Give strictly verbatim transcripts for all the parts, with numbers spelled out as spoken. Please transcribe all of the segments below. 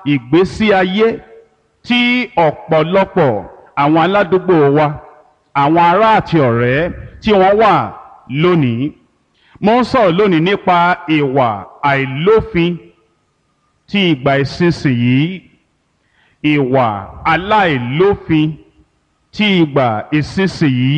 ìgbésí ayé tí ọ̀pọ̀lọpọ̀ àwọn aládùúgbò wa, àwọn ará àti ọ̀rẹ́ tí wọ́n wà lónìí. Mo ń sọ̀rọ̀ lónìí nípa ìwà àìlófin ti ìgbà ìsinsìnyí, ìwà aláìlófin ti ìgbà ìsinsìnyí.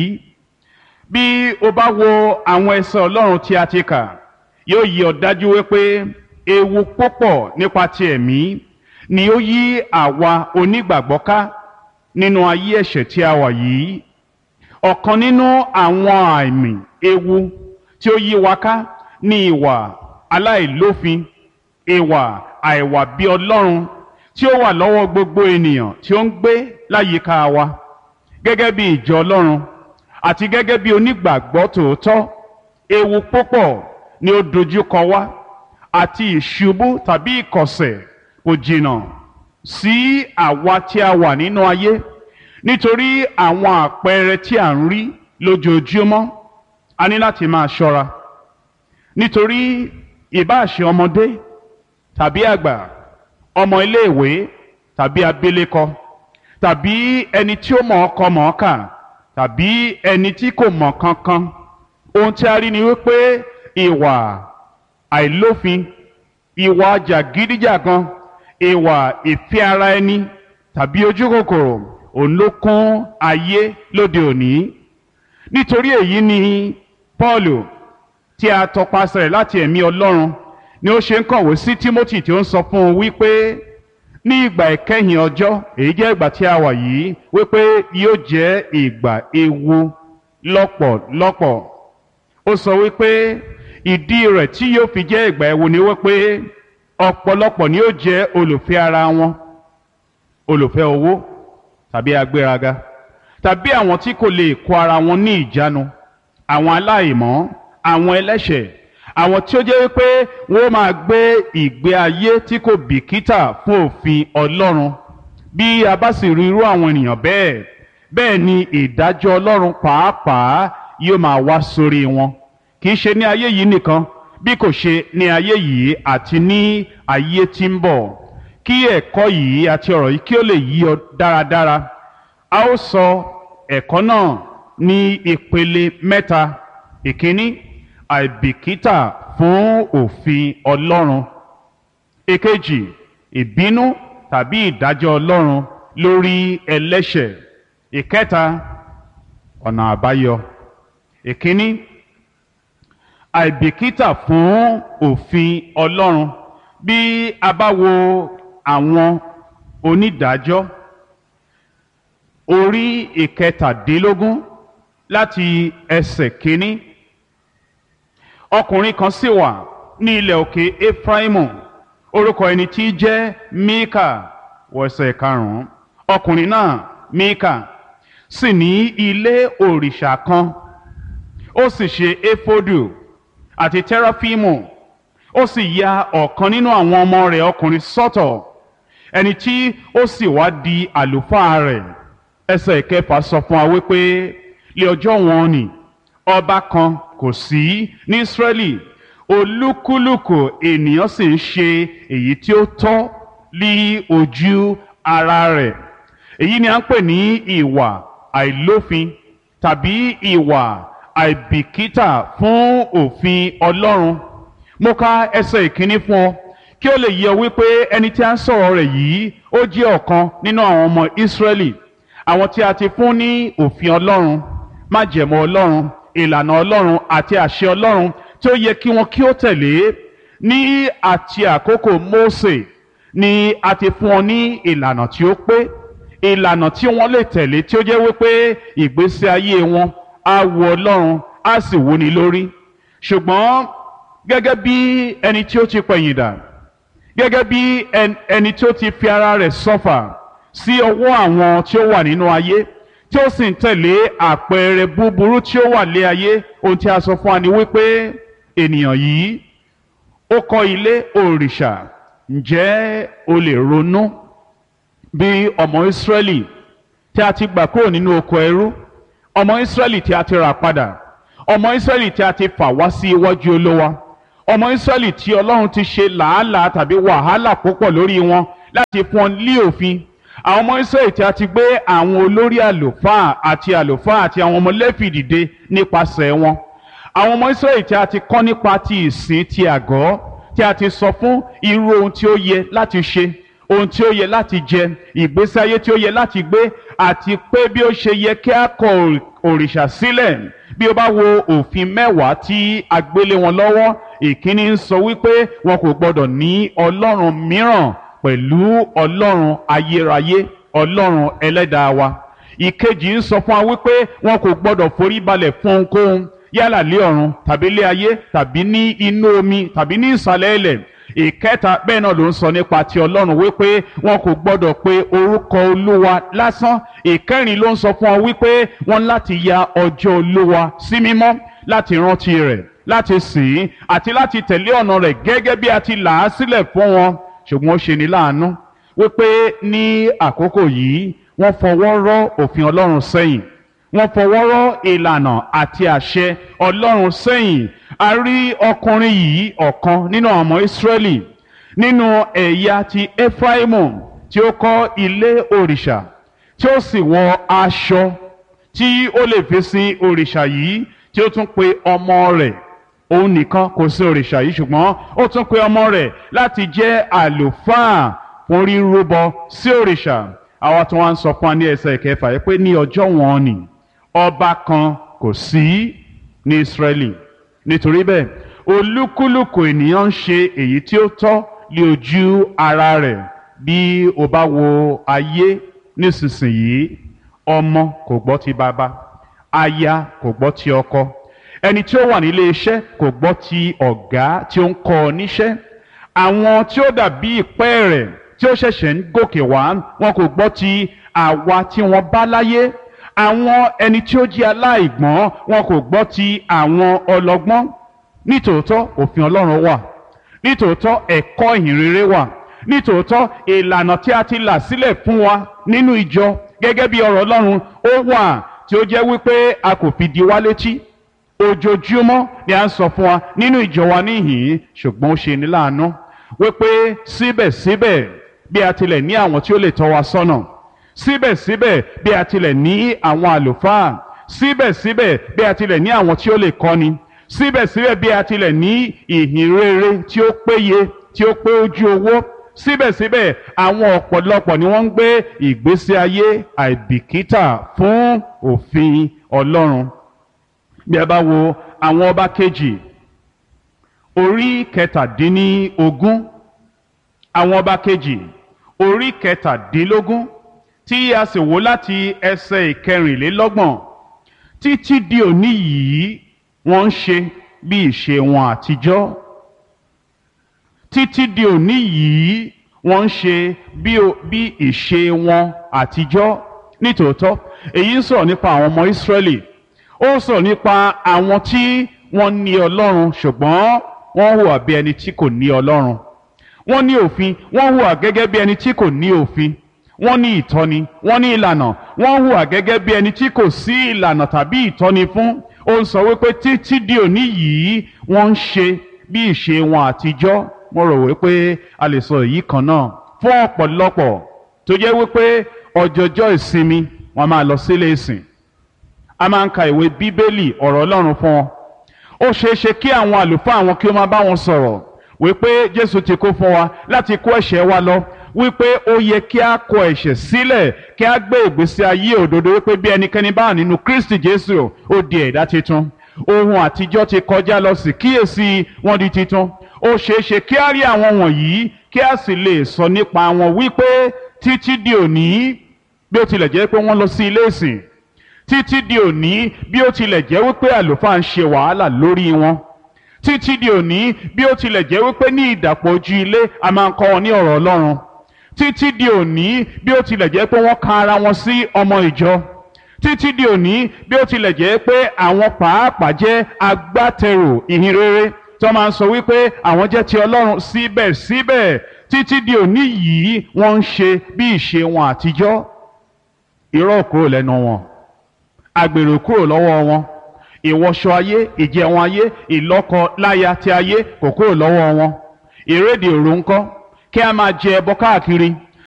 Bí o bá wo àwọn ẹsẹ̀ Ọlọ́run tí a ti kà, yóò yí ọ dájú wípé ewu púpọ̀ nípa ti ẹ̀mí ni ó yí àwa onígbàgbọ́ ká nínú ayé ẹ̀ṣẹ̀ tí a wà yìí. Ọ̀kan nínú àwọn àmì ewu tí ó yí wa ká ní ìwà aláìlófin, ìwà àìwà bí Ọlọ́run tí ó wà lọ́wọ́ gbogbo ènìyàn tí ó ń gbé láyìíká wa gẹ́gẹ́ bí ìjọ Ọlọ́run àti gẹ́gẹ́ bí onígbàgbọ́ tòótọ́. Ewu púpọ̀ ni ó dojúkọ wá, àti ìṣubú tàbí ìkọ̀sẹ̀ kò jìnnà sí àwa tí a wà nínú ayé, nítorí àwọn àpẹẹrẹ tí à ń rí lójoojúmọ́. A ní láti máa ṣọ́ra, nítorí ìbáà ṣe ọmọdé tàbí àgbà, ọmọ iléèwé tàbí abilékọ, tàbí ẹni tí ó mọ̀ ọkọ mọ̀ ọ́kà, tàbí ẹni tí kò mọ̀ kankan, ohun tí a rí ni wípé ìwà àìlófin, ìwà jàgídíjàgan, ìwà ìfẹ́ ara ẹni tàbí ojúkòkòrò òun ló kún ayé lóde òní. Nítorí èyí ni Pọ́ọ̀lù, tí a tọpasẹ̀ rẹ̀ láti ẹ̀mí Ọlọ́run, ni ó ṣe ń kọ̀wé sí Tímótì tí ó ń sọ fún un wípé ní ìgbà ìkẹyìn ọjọ́, èyí jẹ́ ìgbà tí a wà yìí, wípé yóò jẹ́ ìgbà ewu lọ́pọ̀lọpọ̀. Ó sọ wípé ìdí rẹ̀ tí yóò fi jẹ́ ìgbà ewu ni wípé ọ̀pọ̀lọpọ̀ ni yóò jẹ́ olùfẹ́ ara wọn, olùfẹ́ owó tàbí agbéraga, tàbí àwọn tí kò lè kó ara wọn ní ìjánu, àwọn aláìmọ́, àwọn ẹlẹ́ṣẹ̀, àwọn tí ó jẹ́ wípé wọ́n máa gbé ìgbé ayé tí kò bìkítà fún òfin Ọlọ́run. Bí a bá sì rí irú àwọn ènìyàn bẹ́ẹ̀, bẹ́ẹ̀ ni ìdájọ́ Ọlọ́run pàápàá yóò máa wá sórí wọn, kì í ṣe ní ayé yìí nìkan, bí kò ṣe ní ayé yìí àti ní ayé tí ń bọ̀. Kí ẹ̀kọ́ yìí àti ọ̀rọ̀ yìí kí ó lè yí ọ dáradára, a ó sọ ẹ̀kọ́ náà ní ìpele mẹ́ta. Ìkíní, àìbìkítà fún òfin Ọlọ́run. Èkejì, ìbínú tàbí ìdájọ́ Ọlọ́run lórí ẹlẹ́ṣẹ̀. Ìkẹta, ọ̀nà àbáyọ. Ìkíní, àìbìkítà fún òfin Ọlọ́run. Bí a bá wo àwọn onídàájọ́ orí ìkẹtàdínlógún láti ẹsẹ̀ kínní, ọkùnrin kan sì wà ní ilẹ̀ òkè Efraimu, orúkọ ẹni tí jẹ́ Míkà, wọ ẹsẹ̀ karùn-ún. Ọkùnrin náà, Míkà, sì ní ilé òrìṣà kan, ó sì ṣe éfódù àti tẹ́ráfímù, ó sì ya ọ̀kan nínú àwọn ọmọ rẹ̀ ọkùnrin sọ́tọ̀, ẹni tí ó sì wá di àlùfáà rẹ̀. Ẹsẹ̀ ìkẹfà sọ fún wa wípé lé ọjọ́ wọn ni ọba kan kò sí ní Ísírẹ́lì, olúkúlùkù ènìyàn sì ń ṣe èyí tí ó tọ́ ní ojú ara rẹ̀. Èyí ni à ń pè ní ìwà àìlófin tàbí ìwà àìbìkítà fún òfin Ọlọ́run. Mo ka ẹsẹ̀ ìkíní fún ọ kí ó lè yé ọ wípé ẹni tí a ń sọ̀rọ̀ rẹ̀ yìí ó jẹ́ ọ̀kan nínú àwọn ọmọ Ísírẹ́lì, àwọn tí a ti fún ní òfin Ọlọ́run, májẹ̀mú Ọlọ́run, ìlànà Ọlọ́run àti àṣẹ Ọlọ́run tí ó yẹ kí wọn kí ó tẹ̀lé. Ní àti àkókò Mósè ni a ti fún wọn ní ìlànà tí ó pé, ìlànà tí wọ́n lè tẹ̀lé, tí ó jẹ́ wípé ìgbésí ayé wọn á wu Ọlọ́run, á sì wúni lórí. Ṣùgbọ́n gẹ́gẹ́ bí ẹni tí ó ti pẹ̀yìndà, gẹ́gẹ́ bí ẹni tí ó ti fi ara rẹ̀ sọ́fà sí ọwọ́ àwọn tí ó wà nínú ayé, tí ó sì ń tẹ̀lé àpẹẹrẹ búburú tí ó wà lé ayé, ohun tí a sọ fún wa ni wípé ènìyàn yìí ó kọ́ ilé òrìṣà. Ǹjẹ́ o lè ronú bí ọmọ Ísírẹ́lì tí a ti gbà kúrò nínú oko ẹrú, ọmọ Ísírẹ́lì tí a ti rà padà, ọmọ Ísírẹ́lì tí a ti fà wá sí iwájú Olúwa, ọmọ Ísírẹ́lì tí Ọlọ́run ti ṣe làálàá tàbí wàhálà púpọ̀ lórí wọn láti fún wọn lé òfin. Àwọn ọmọ Ísírẹ́lì tí a ti gbé àwọn olórí àlùfáà àti àlùfáà àti àwọn ọmọ Léfì dìde nípasẹ̀ wọn. Àwọn ọmọ Ísírẹ́lì tí a ti kọ́ nípa ti ìsìn ti àgọ́, tí a ti sọ fún irú ohun tí ó yẹ láti ṣe, ohun tí ó yẹ láti jẹ, ìgbésí ayé tí ó yẹ láti gbé, àti pé bí ó ṣe yẹ kí a kọ òrìṣà sílẹ̀. Bí o bá wo òfin mẹ́wàá tí a gbélé wọn lọ́wọ́, ìkíní ń sọ wípé wọn kò gbọdọ̀ ní ọlọ́run mìíràn pẹ̀lú ọlọ́run ayérayé, ọlọ́run ẹlẹ́dàá wa. Ìkejì ń sọ fún wa wípé wọn kò gbọdọ̀ forí balẹ̀ fún ohunkóhun, yálà lé ọ̀run tàbí lé ayé tàbí ní inú omi tàbí ní ìsàlẹ̀ ilẹ̀. Ìkẹta bẹ́ẹ̀ náà ló ń sọ nípa ti ọlọ́run wípé wọn kò gbọdọ̀ pe orúkọ olúwa lásán. Ìkẹrin ló ń sọ fún ọ wípé wọ́n láti ya ọjọ́ olúwa sí mímọ́, láti rántí rẹ̀, láti sìn ín àti láti tẹ̀lé ọ̀nà rẹ̀ gẹ́gẹ́ bí a ti là á sílẹ̀ fún wọn. Ṣùgbọ́n ó ṣe ní láàánú wípé ní àkókò yìí wọ́n fọwọ́ rọ́ òfin ọlọ́run sẹ́yìn, wọ́n fọwọ́ rọ́ ìlànà àti àṣẹ ọlọ́run sẹ́yìn. A rí ọkùnrin yìí, ọ̀kan nínú àwọn ọmọ Ísírẹ́lì nínú ẹ̀yà ti Éfráímù, tí ó kọ́ ilé òrìṣà, tí ó sì wọ aṣọ tí ó lè fi sin òrìṣà yìí, tí ó tún pe ọmọ rẹ̀. Òun nìkan kò sin òrìṣà yìí, ṣùgbọ́n ó tún pe ọmọ rẹ̀ láti jẹ́ àlùfáà fún rírúbọ sí òrìṣà. Àwa tí wọ́n ń sọ fún wa ní ẹsẹ̀ ìkẹfà yìí pé ní ọjọ́ wọn ni ọba kan kò sí ní Ísírẹ́lì. Nítorí bẹ́ẹ̀ olúkúlùkù ènìyàn ń ṣe èyí tí ó tọ́ lé ojú ara rẹ̀. Bí o bá wo ayé nísinsìnyí, ọmọ kò gbọ́ ti bàbá, aya kò gbọ́ ti ọkọ, ẹni tí ó wà nílé iṣẹ́ kò gbọ́ ti ọ̀gá tí ó ń kọ́ ọ níṣẹ́. Àwọn tí ó dàbí ìpẹ́ rẹ̀ tí ó ṣẹ̀ṣẹ̀ ń gòkè wá, wọn kò gbọ́ ti àwa tí wọ́n bá láyé. Àwọn ẹni tí ó jẹ́ aláìgbọ́n, wọn kò gbọ́ ti àwọn ọlọ́gbọ́n. Nítòótọ́ òfin Ọlọ́run wà, nítòótọ́ ẹ̀kọ́ ìhìnrere wà, nítòótọ́ ìlànà tí a ti là sílẹ̀ fún wa nínú ìjọ gẹ́gẹ́ bí ọ̀rọ̀ Ọlọ́run ó wà, tí ó jẹ́ wípé a kò fi di wá létí. Ojoojúmọ́ ni a ń sọ fún wa nínú ìjọ wa níhìn-ín. Ṣùgbọ́n ó ṣe ní láàánú wípé síbẹ̀síbẹ̀ bí a tilẹ̀ ní àwọn tí ó lè tọ́ wa sọ́nà, síbẹ̀síbẹ̀ bí a tilẹ̀ ní àwọn àlùfáà, síbẹ̀síbẹ̀ bí a tilẹ̀ ní àwọn tí ó lè kọ́ni, síbẹ̀síbẹ̀ bí a tilẹ̀ ní ìhìnrere tí ó péye, tí ó pé ojú owó, síbẹ̀síbẹ̀ àwọn ọ̀pọ̀lọpọ̀ ni wọ́n ń gbé ìgbésí ayé àìbìkítà fún òfin Ọlọ́run. Bí a bá wo àwọn ọba kejì orí kẹtàdínlógún, àwọn ọba kejì orí kẹtàdínlógún, tí a sì wò láti ẹsẹ̀ ìkẹrìnlélọ́gbọ̀n títí di òní yìí, wọ́n ń ṣe bí ìṣe wọn àtijọ́. Títí di òní yìí wọ́n ń ṣe bí ìṣe wọn àtijọ́. Nítòótọ́ èyí ń sọ̀rọ̀ nípa àwọn ọmọ Ísírẹ́lì, ó ń sọ̀rọ̀ nípa àwọn tí wọ́n ní Ọlọ́run ṣùgbọ́n wọ́n hùwà bí ẹni tí kò ní Ọlọ́run. Wọ́n ní òfin, wọ́n hùwà gẹ́gẹ́ bí ẹni tí kò ní òfin. Wọ́n ní ìtọ́ni, wọ́n ní ìlànà, wọ́n hùwà gẹ́gẹ́ bí ẹni tí kò sí ìlànà tàbí ìtọ́ni fún. Ó ń sọ wípé títí di òní yìí wọ́n ń ṣe bí ìṣe wọn àtijọ́. Mo rò wípé a lè sọ èyí kan náà fún ọ̀pọ̀lọpọ̀ tó jẹ́ wípé ọjọ́jọ́ ìsinmi wọ́n máa lọ sílé ìsìn, a máa ń ka ìwé Bíbélì, ọ̀rọ̀ Ọlọ́run fún wọn. Ó ṣeé ṣe kí àwọn àlùfáà wọn kí ó máa bá wọn sọ̀rọ̀ wípé Jésù ti kú fún wa láti kó ẹ̀ṣẹ̀ wa lọ, wípé ó yẹ kí a kọ ẹ̀ṣẹ̀ sílẹ̀, kí a gbé ìgbésí ayé òdodo, wípé bí ẹnikẹ́ni bá nínú Kristi Jésù ó di ẹ̀dá titun. Ohun àtijọ́ ti kọjá lọ, sí kíyèsí wọ́n di titun. Ó ṣeé ṣe kí a rí àwọn wọ̀nyí kí a sì lè sọ nípa wọn wípé títí di òní, bí ó tilẹ̀ jẹ́ pé wọ́n lọ sí ilé ìsìn, títí di òní bí ó tilẹ̀ jẹ́ wípé àlùfáà ń ṣe wàhálà lórí wọn, títí di òní bí ó tilẹ̀ jẹ́ wípé ní ìdàpọ̀ ojú ilé a máa ń kọ́ wọn ní ọ̀rọ̀ Ọlọ́run, títí di òní bí ó tilẹ̀ jẹ́ pé wọ́n ka ara wọn sí ọmọ ìjọ, títí di òní bí ó tilẹ̀ jẹ́ pé àwọn pàápàá jẹ́ agbátẹrù ìhìnrere tó máa ń sọ wípé àwọn jẹ́ ti Ọlọ́run, síbẹ̀síbẹ̀ títí di òní yìí wọ́n ń ṣe bí ìṣe wọn àtijọ́. Irọ́ kúrò lẹ́nu wọn, àgbèrè kúrò lọ́wọ́ wọn, ìwọṣọ ayé, ìjẹun ayé, ìlọ́kọ láya ti ayé kò kúrò lọ́wọ́ wọn. Ìrédè òru ńkọ́, kí a máa jẹ ẹbọ káàkiri,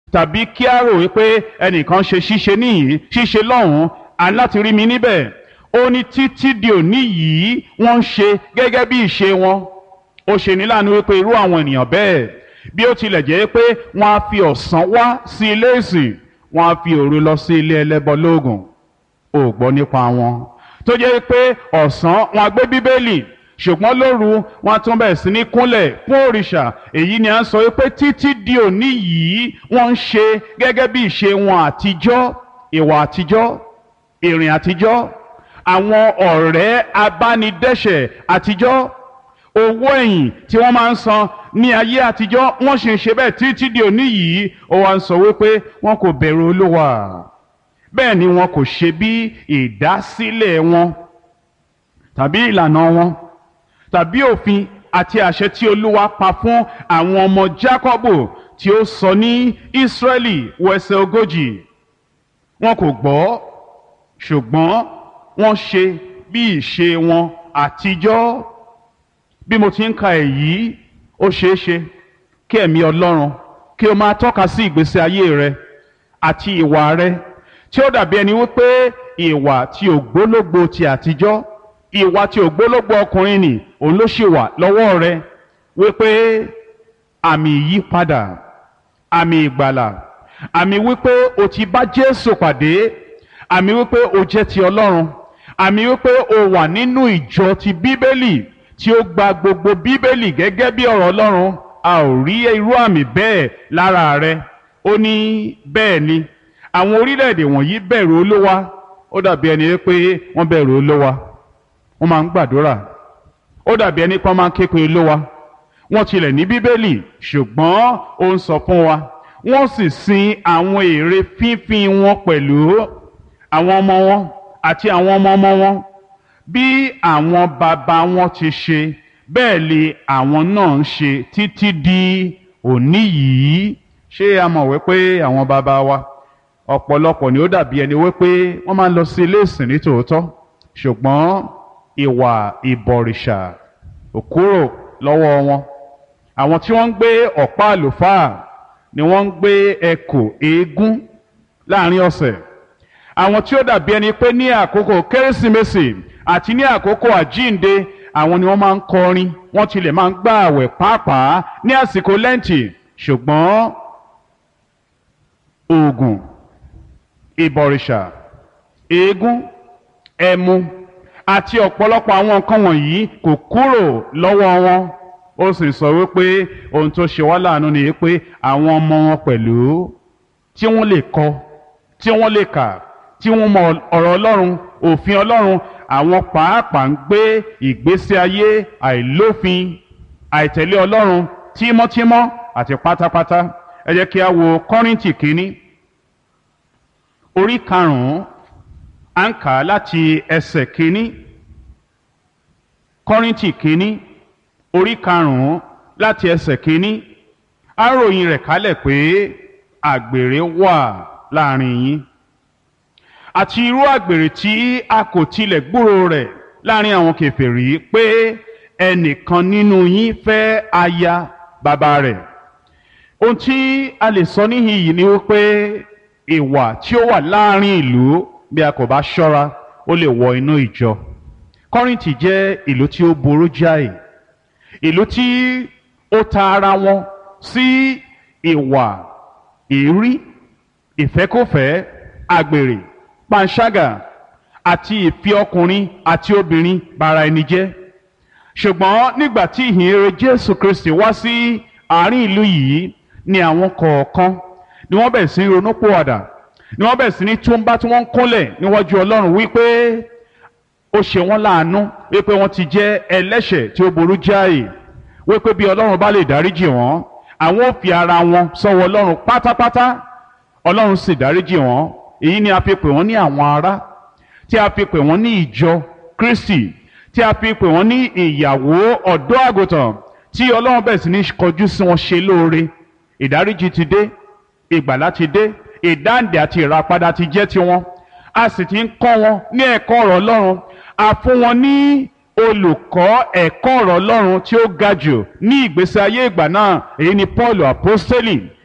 tàbí kí a rò wípé ẹnìkan ṣe ṣíṣe níyìí ṣíṣe lọ́hùn-ún a ní láti rí mi níbẹ̀. Ó ní títí di òní yìí wọ́n ń ṣe gẹ́gẹ́ bí ìṣe wọn. Ó ṣe ní láàánú wípé irú àwọn ènìyàn bẹ́ẹ̀ bí ó tilẹ̀ jẹ́ pé wọ́n á fi ọ̀sán wá sí ilé ìsìn wọ́n á fi òru lọ sí ilé ẹlẹ́bọ lóògùn. Ò gbọ́ nípa wọn tó jẹ́ pé ọ̀sán wọn á gbé bíbélì ṣùgbọ́n lóru wọn tún bẹ̀rẹ̀ sí ní kúnlẹ̀ fún òrìṣà. Èyí ni à ń sọ wípé títí di òní yìí wọ́n ń ṣe gẹ́gẹ́ bí ìṣe wọn àtijọ́, ìwà àtijọ́, ìrìn àtijọ́, àwọn ọ̀rẹ́ abánidẹ́ṣẹ̀ àtijọ́, owó ẹ̀yìn tí wọ́n máa ń san ní ayé àtijọ́ wọ́n sì ń ṣe bẹ́ẹ̀ títí di òní yìí. Ó wá ń sọ wípé wọn kò bẹ̀rù Olúwa, bẹ́ẹ̀ ni wọn kò ṣe bí ìdásílẹ̀ wọn tàbí ìlànà wọn tàbí òfin àti àṣẹ tí Olúwa pa fún àwọn ọmọ Jákọ́bù tí ó sọ ní Ísírẹ́lì wẹsẹ̀ ogójì. Wọn kò gbọ́ ṣùgbọ́n wọ́n ṣe bí ìṣe wọn àtijọ́. Bí mo ti ń ka èyí ó ṣeé ṣe kí ẹ̀mí Ọlọ́run kí o máa tọ́ka sí ìgbésí ayé rẹ àti ìwà rẹ tí ó dàbí ẹni wípé ìwà tí ògbólógbò ti àtijọ́, ìwà tí ògbólógbò ọkùnrin nì òun ló ṣì wà lọ́wọ́ rẹ, wípé àmì ìyípadà, àmì ìgbàlà, àmì wípé o ti bá Jésù pàdé, àmì wípé o jẹ́ ti Ọlọ́run, àmì wípé o wà nínú ìjọ ti Bíbélì tí ó gba gbogbo Bíbélì gẹ́gẹ́ bí ọ̀rọ̀ Ọlọ́run. A ò rí irú àmì bẹ́ẹ̀ lára rẹ. Ó ní bẹ́ẹ̀ ni àwọn orílẹ̀-èdè wọ̀nyí bẹ̀rù Olúwa. Ó dàbí ẹni pé wọ́n bẹ̀rù Olúwa, wọ́n máa ń gbàdúrà. Ó dàbí ẹni pé wọ́n máa ń ké pe Olúwa, wọ́n tilẹ̀ ní Bíbélì ṣùgbọ́n ó ń sọ fún wa wọ́n sì sin àwọn ère fínfín wọn pẹ̀lú àwọn ọmọ wọn àti àwọn ọmọ ọmọ wọn. Bí àwọn bàbá wọn ti ṣe bẹ́ẹ̀ lè àwọn náà ń ṣe títí di òní yìí. Ṣé a mọ̀ wípé àwọn bàbá wa ọ̀pọ̀lọpọ̀ ni ó dàbí ẹni wípé wọ́n máa ń lọ sí ilé ìsìn ní tòótọ́ ṣùgbọ́n ìwà ìbọ̀rìṣà ò kúrò lọ́wọ́ wọn. Àwọn tí wọ́n ń gbé ọ̀pá àlùfáà ni wọ́n ń gbé ẹkù eégún láàrin ọ̀sẹ̀. Àwọn tí ó dàbí ẹni pé ní àkókò Kérésìmesì àti ní àkókò àjíǹde àwọn ni wọ́n máa ń kọrin, wọ́n tilẹ̀ máa ń gbà àwẹ̀ pàápàá ní àsìkò lẹ́ǹtì. Ṣùgbọ́n oògùn, ìbọ̀rìṣà, eégún, ẹmu àti ọ̀pọ̀lọpọ̀ àwọn nǹkan wọ̀nyí kò kúrò lọ́wọ́ wọn. Ó sì sọ wípé ohun tó ṣe wá láàánú ni pé àwọn ọmọ wọn pẹ̀lú tí wọ́n lè kọ, tí wọ́n lè kà, tí wọ́n mọ ọ̀rọ̀ Ọlọ́run, òfin Ọlọ́run, àwọn pàápàá ń gbé ìgbésí ayé àìlófin, àìtẹ̀lé Ọlọ́run tímọ́tímọ́ àti pátápátá. Ẹ jẹ́ kí a wo Kọ́ríńtì kínní orí karùn-ún, à ń kà á láti ẹsẹ̀ kínní. Kọ́ríńtì kínní orí karùn-ún láti ẹsẹ̀ kínní. A ròyìn rẹ̀ kálẹ̀ pé àgbèrè wà láàrin yín, àti irú àgbèrè tí a kò tilẹ̀ gbúròó rẹ̀ láàrin àwọn kèfèrí, pé ẹnìkan nínú yín fẹ́ aya bàbá rẹ̀. Ohun tí a lè sọ níhìn yìí ni wípé ìwà tí ó wà láàrin ìlú bí a kò bá ṣọ́ra ó lè wọ inú ìjọ. Kọ́ríńtì jẹ́ ìlú tí ó burú jáì, ìlú tí ó ta ara wọn sí ìwà èérí, ìfẹ́kọ̀fẹ́, àgbèrè, panṣágà àti ìfi ọkùnrin àti obìnrin bara ẹni jẹ́. Ṣùgbọ́n nígbà tí ìhìnrere Jésù Kristi wá sí àárín ìlú yìí ni àwọn kọ̀ọ̀kan ni wọ́n bẹ̀rẹ̀ sí ronúpìwàdà, ni wọ́n bẹ̀rẹ̀ sí ní túnbá tí wọ́n ń kúnlẹ̀ níwájú Ọlọ́run wípé ó ṣe wọ́n láàánú, wípé wọ́n ti jẹ́ ẹlẹ́ṣẹ̀ tí ó burú jáì, wípé bí Ọlọ́run bá lè dáríjì wọ́n àwọn ò fi ara wọn sọ́wọ́ Ọlọ́run pátápátá. Ọlọ́run sì dáríjì wọ́n. Èyí ni a fi pè wọ́n ní àwọn ará, tí a fi pè wọ́n ní ìjọ Kristi, tí a fi pè wọ́n ní ìyàwó ọ̀dọ́ àgùntàn, tí Ọlọ́run bẹ̀rẹ̀ sí ní kọjú sí wọn ṣe lóore. Ìdáríjì ti dé, ìgbàlà ti dé, ìdáǹdè àti ìràpadà ti jẹ́ tiwọn. A sì ti ń kọ́ wọn ní ẹ̀kọ́ ọ̀rọ̀ Ọlọ́run. A fún wọn ní olùkọ́ ẹ̀kọ́ ọ̀rọ̀ Ọlọ́run tí ó ga jù ní ìgbésí ayé ìgbà náà. Èyí ni Paul apostoli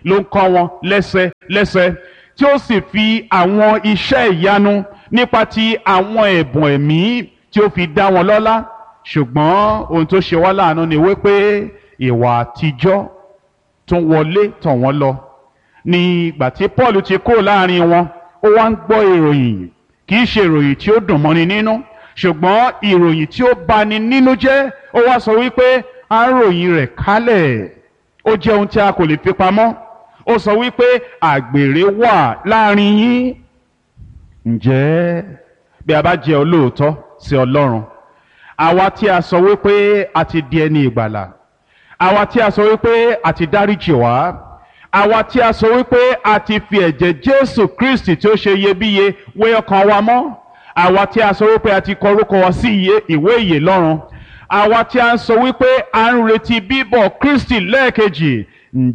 ló ń kọ́ wọn lẹ́sẹ lẹ́sẹ tí ó sì fi àwọn iṣẹ́ ìyanu nípa ti àwọn ẹ̀bùn ẹ̀mí tí ó fi dá wọn lọ́lá. Ṣùgbọ́n ohun tó ṣe wá láàánú ni wípé ìwà àtijọ́ tó wọlé tọ̀ wọ́n lọ. Ní ìgbà tí Paul ti kó láàrin wọn, ó wá ń gbọ́ ìròyìn, kì í ṣe ìròyìn tí ó dùn mọ́ni nínú, ṣùgbọ́n ìròyìn tí ó bani nínú jẹ́. Ó wá sọ wípé à ń ròyìn rẹ̀ kálẹ̀, ó jẹ́ ohun tí a kò lè fi pamọ́. Ó sọ wípé àgbèrè wà láàrin yín. Ǹjẹ́ bí a bá jẹ́ olóòótọ́ sí Ọlọ́run, àwa tí a sọ wípé a ti di ẹni ìgbàlà, àwa tí a sọ wípé a ti dáríjì wá, àwa tí a sọ wípé a ti fi ẹ̀jẹ̀ Jésù Kristi tí ó ṣe iyebíye wé ọkàn wa mọ́, àwa tí a sọ wípé a ti kọ orúkọ wa sí ìwé ìyè lọ́run, àwa tí a sọ wípé a ń retí bíbọ̀ Kristi lẹ́ẹ̀kejì,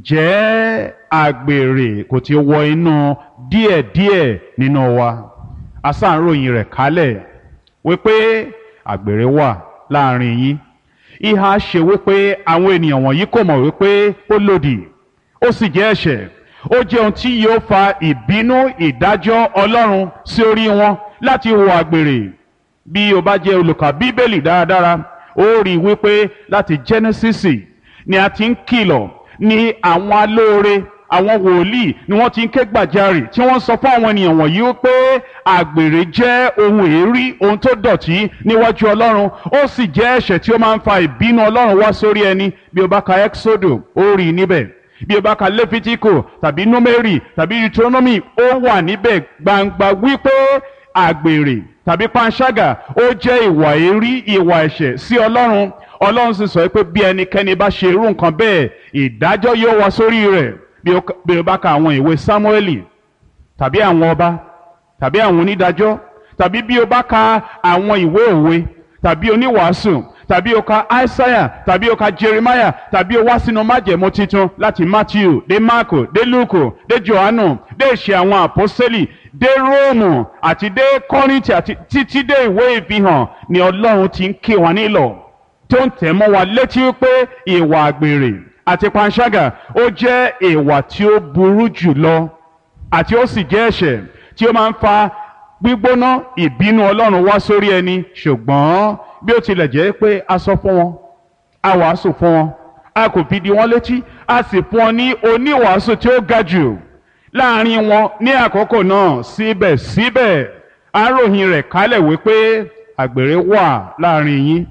ǹjẹ́ àgbèrè kò ti wọ inú díẹ̀díẹ̀ nínú wa? A sáà ń ròyìn rẹ̀ kálẹ̀ wípé àgbèrè wà láàrin yín. Ìhà ṣe wípé àwọn ènìyàn wọ̀nyí kò mọ̀ wípé ó lòdì, ó sì jẹ́ ẹ̀ṣẹ̀, ó jẹ́ ohun tí yóò fa ìbínú ìdájọ́ Ọlọ́run sí orí wọn láti hùwà àgbèrè. Bí o bá jẹ́ olùkà Bíbélì dáradára, ó rí wípé láti Jẹ́nẹ́sísì ni a ti ń kìlọ̀, ní àwọn alóore, àwọn wòlíì ni wọ́n ti ń ké gbàjarè tí wọ́n sọ fún àwọn ènìyàn wọ̀nyí wípé àgbèrè jẹ́ ohun èérí, ohun tó dọ̀tí níwájú Ọlọ́run, ó sì jẹ́ ẹ̀ṣẹ̀ tí ó máa ń fa ìbínú Ọlọ́run wá sórí ẹni. Bí o bá ka Exodo, ó rí níbẹ̀. Bí o bá ka Lẹ́fítíkò tàbí Númérì tàbí Deuteronomy, ó wà níbẹ̀ gbangba wípé àgbèrè tàbí panṣágà ó jẹ́ ìwà èérí, ìwà ẹ̀ṣẹ̀ sí Ọlọ́run. Ọlọ́run sì sọ pé bí ẹnikẹ́ni bá ṣe irú nǹkan bẹ́ẹ̀, ìdájọ́ yóò wá sórí rẹ̀. Bí o bá ka àwọn ìwé Sámúẹ́lì tàbí àwọn ọba tàbí àwọn onídàájọ́, tàbí bí o bá ka àwọn ìwé òwe tàbí oníwàásù, tàbí o ka Aísáyà tàbí o ka Jeremáyà, tàbí o wá sínú májẹ̀mú titun láti Mátíù dé Máàkò dé Lúùkù dé Jòhánù dé ìṣe àwọn àpọ́sítélì dé Róòmù àti dé Kọ́ríńtì àti títí dé ìwé ìfihàn, ni Ọlọ́run ti ń ké wa nílọ̀, tó ń tẹ̀ mọ́ wa létí pé ìwà àgbèrè àti panṣágà ó jẹ́ ìwà tí ó burú jù lọ, àti ó sì jẹ́ ẹ̀ṣẹ̀ tí ó máa ń fa gbígbóná ìbínú Ọlọ́run wá sórí ẹni. Ṣùgbọ́n bí ó tilẹ̀ jẹ́ pé a sọ fún wọn, a wàásù fún wọn, a kò fi di wọn létí, a sì fún wọn ní oníwàásù tí ó ga jù láàrin wọn ní àkókò náà, síbẹ̀síbẹ̀ a ròyìn rẹ̀ kálẹ̀ wípé àgbèrè wà láàrin yín,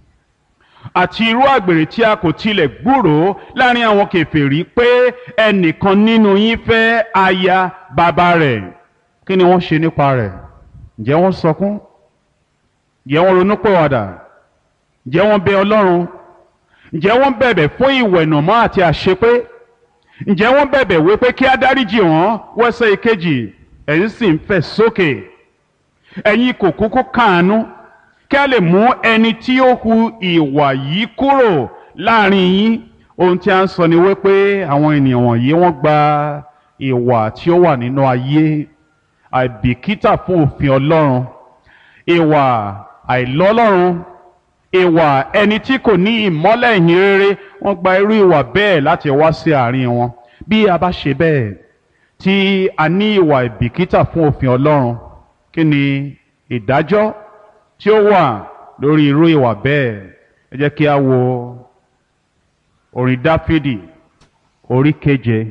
àti irú àgbèrè tí a kò tilẹ̀ gbúròó láàrin àwọn kèfèrí, pé ẹnìkan nínú yín fẹ́ aya bàbá rẹ̀. Kí ni wọ́n ṣe nípa rẹ̀? Ǹjẹ́ wọ́n sọkún? Ǹjẹ́ wọ́n ronúpìwàdà? Ǹjẹ́ wọ́n bẹ Ọlọ́run? Ǹjẹ́ wọ́n bẹ̀bẹ̀ fún ìwẹ̀nùmọ́ àti àṣepé? Ǹjẹ́ wọ́n bẹ̀bẹ̀ wípé kí á dáríjì wọ́n? Wẹ́sẹ̀ ìkejì, ẹ̀yin sì ń fẹ̀ sókè. Ẹ̀yin kò kúkú káàánú kí a lè mú ẹni tí ó hu ìwà yìí kúrò láàrin yín. Ohun tí a ń sọ ni wípé àwọn ènìyàn wọ̀nyí wọ́n gba ìwà tí ó wà nínú ayé, àìbìkítà fún òfin Ọlọ́run, ìwà àìlọ́lọ́run, ìwà ẹni tí kò ní ìmọ́lẹ̀ ìhìn rere. Wọ́n gba irú ìwà bẹ́ẹ̀ láti wá sí àárín wọn. Bí a bá ṣe bẹ́ẹ̀, tí a ní ìwà ìbìkítà fún òfin Ọlọ́run, kí ni ìdájọ́ tí ó wà lórí irú ìwà bẹ́ẹ̀? Ẹ jẹ́ kí a wo orin Dáfídì orí keje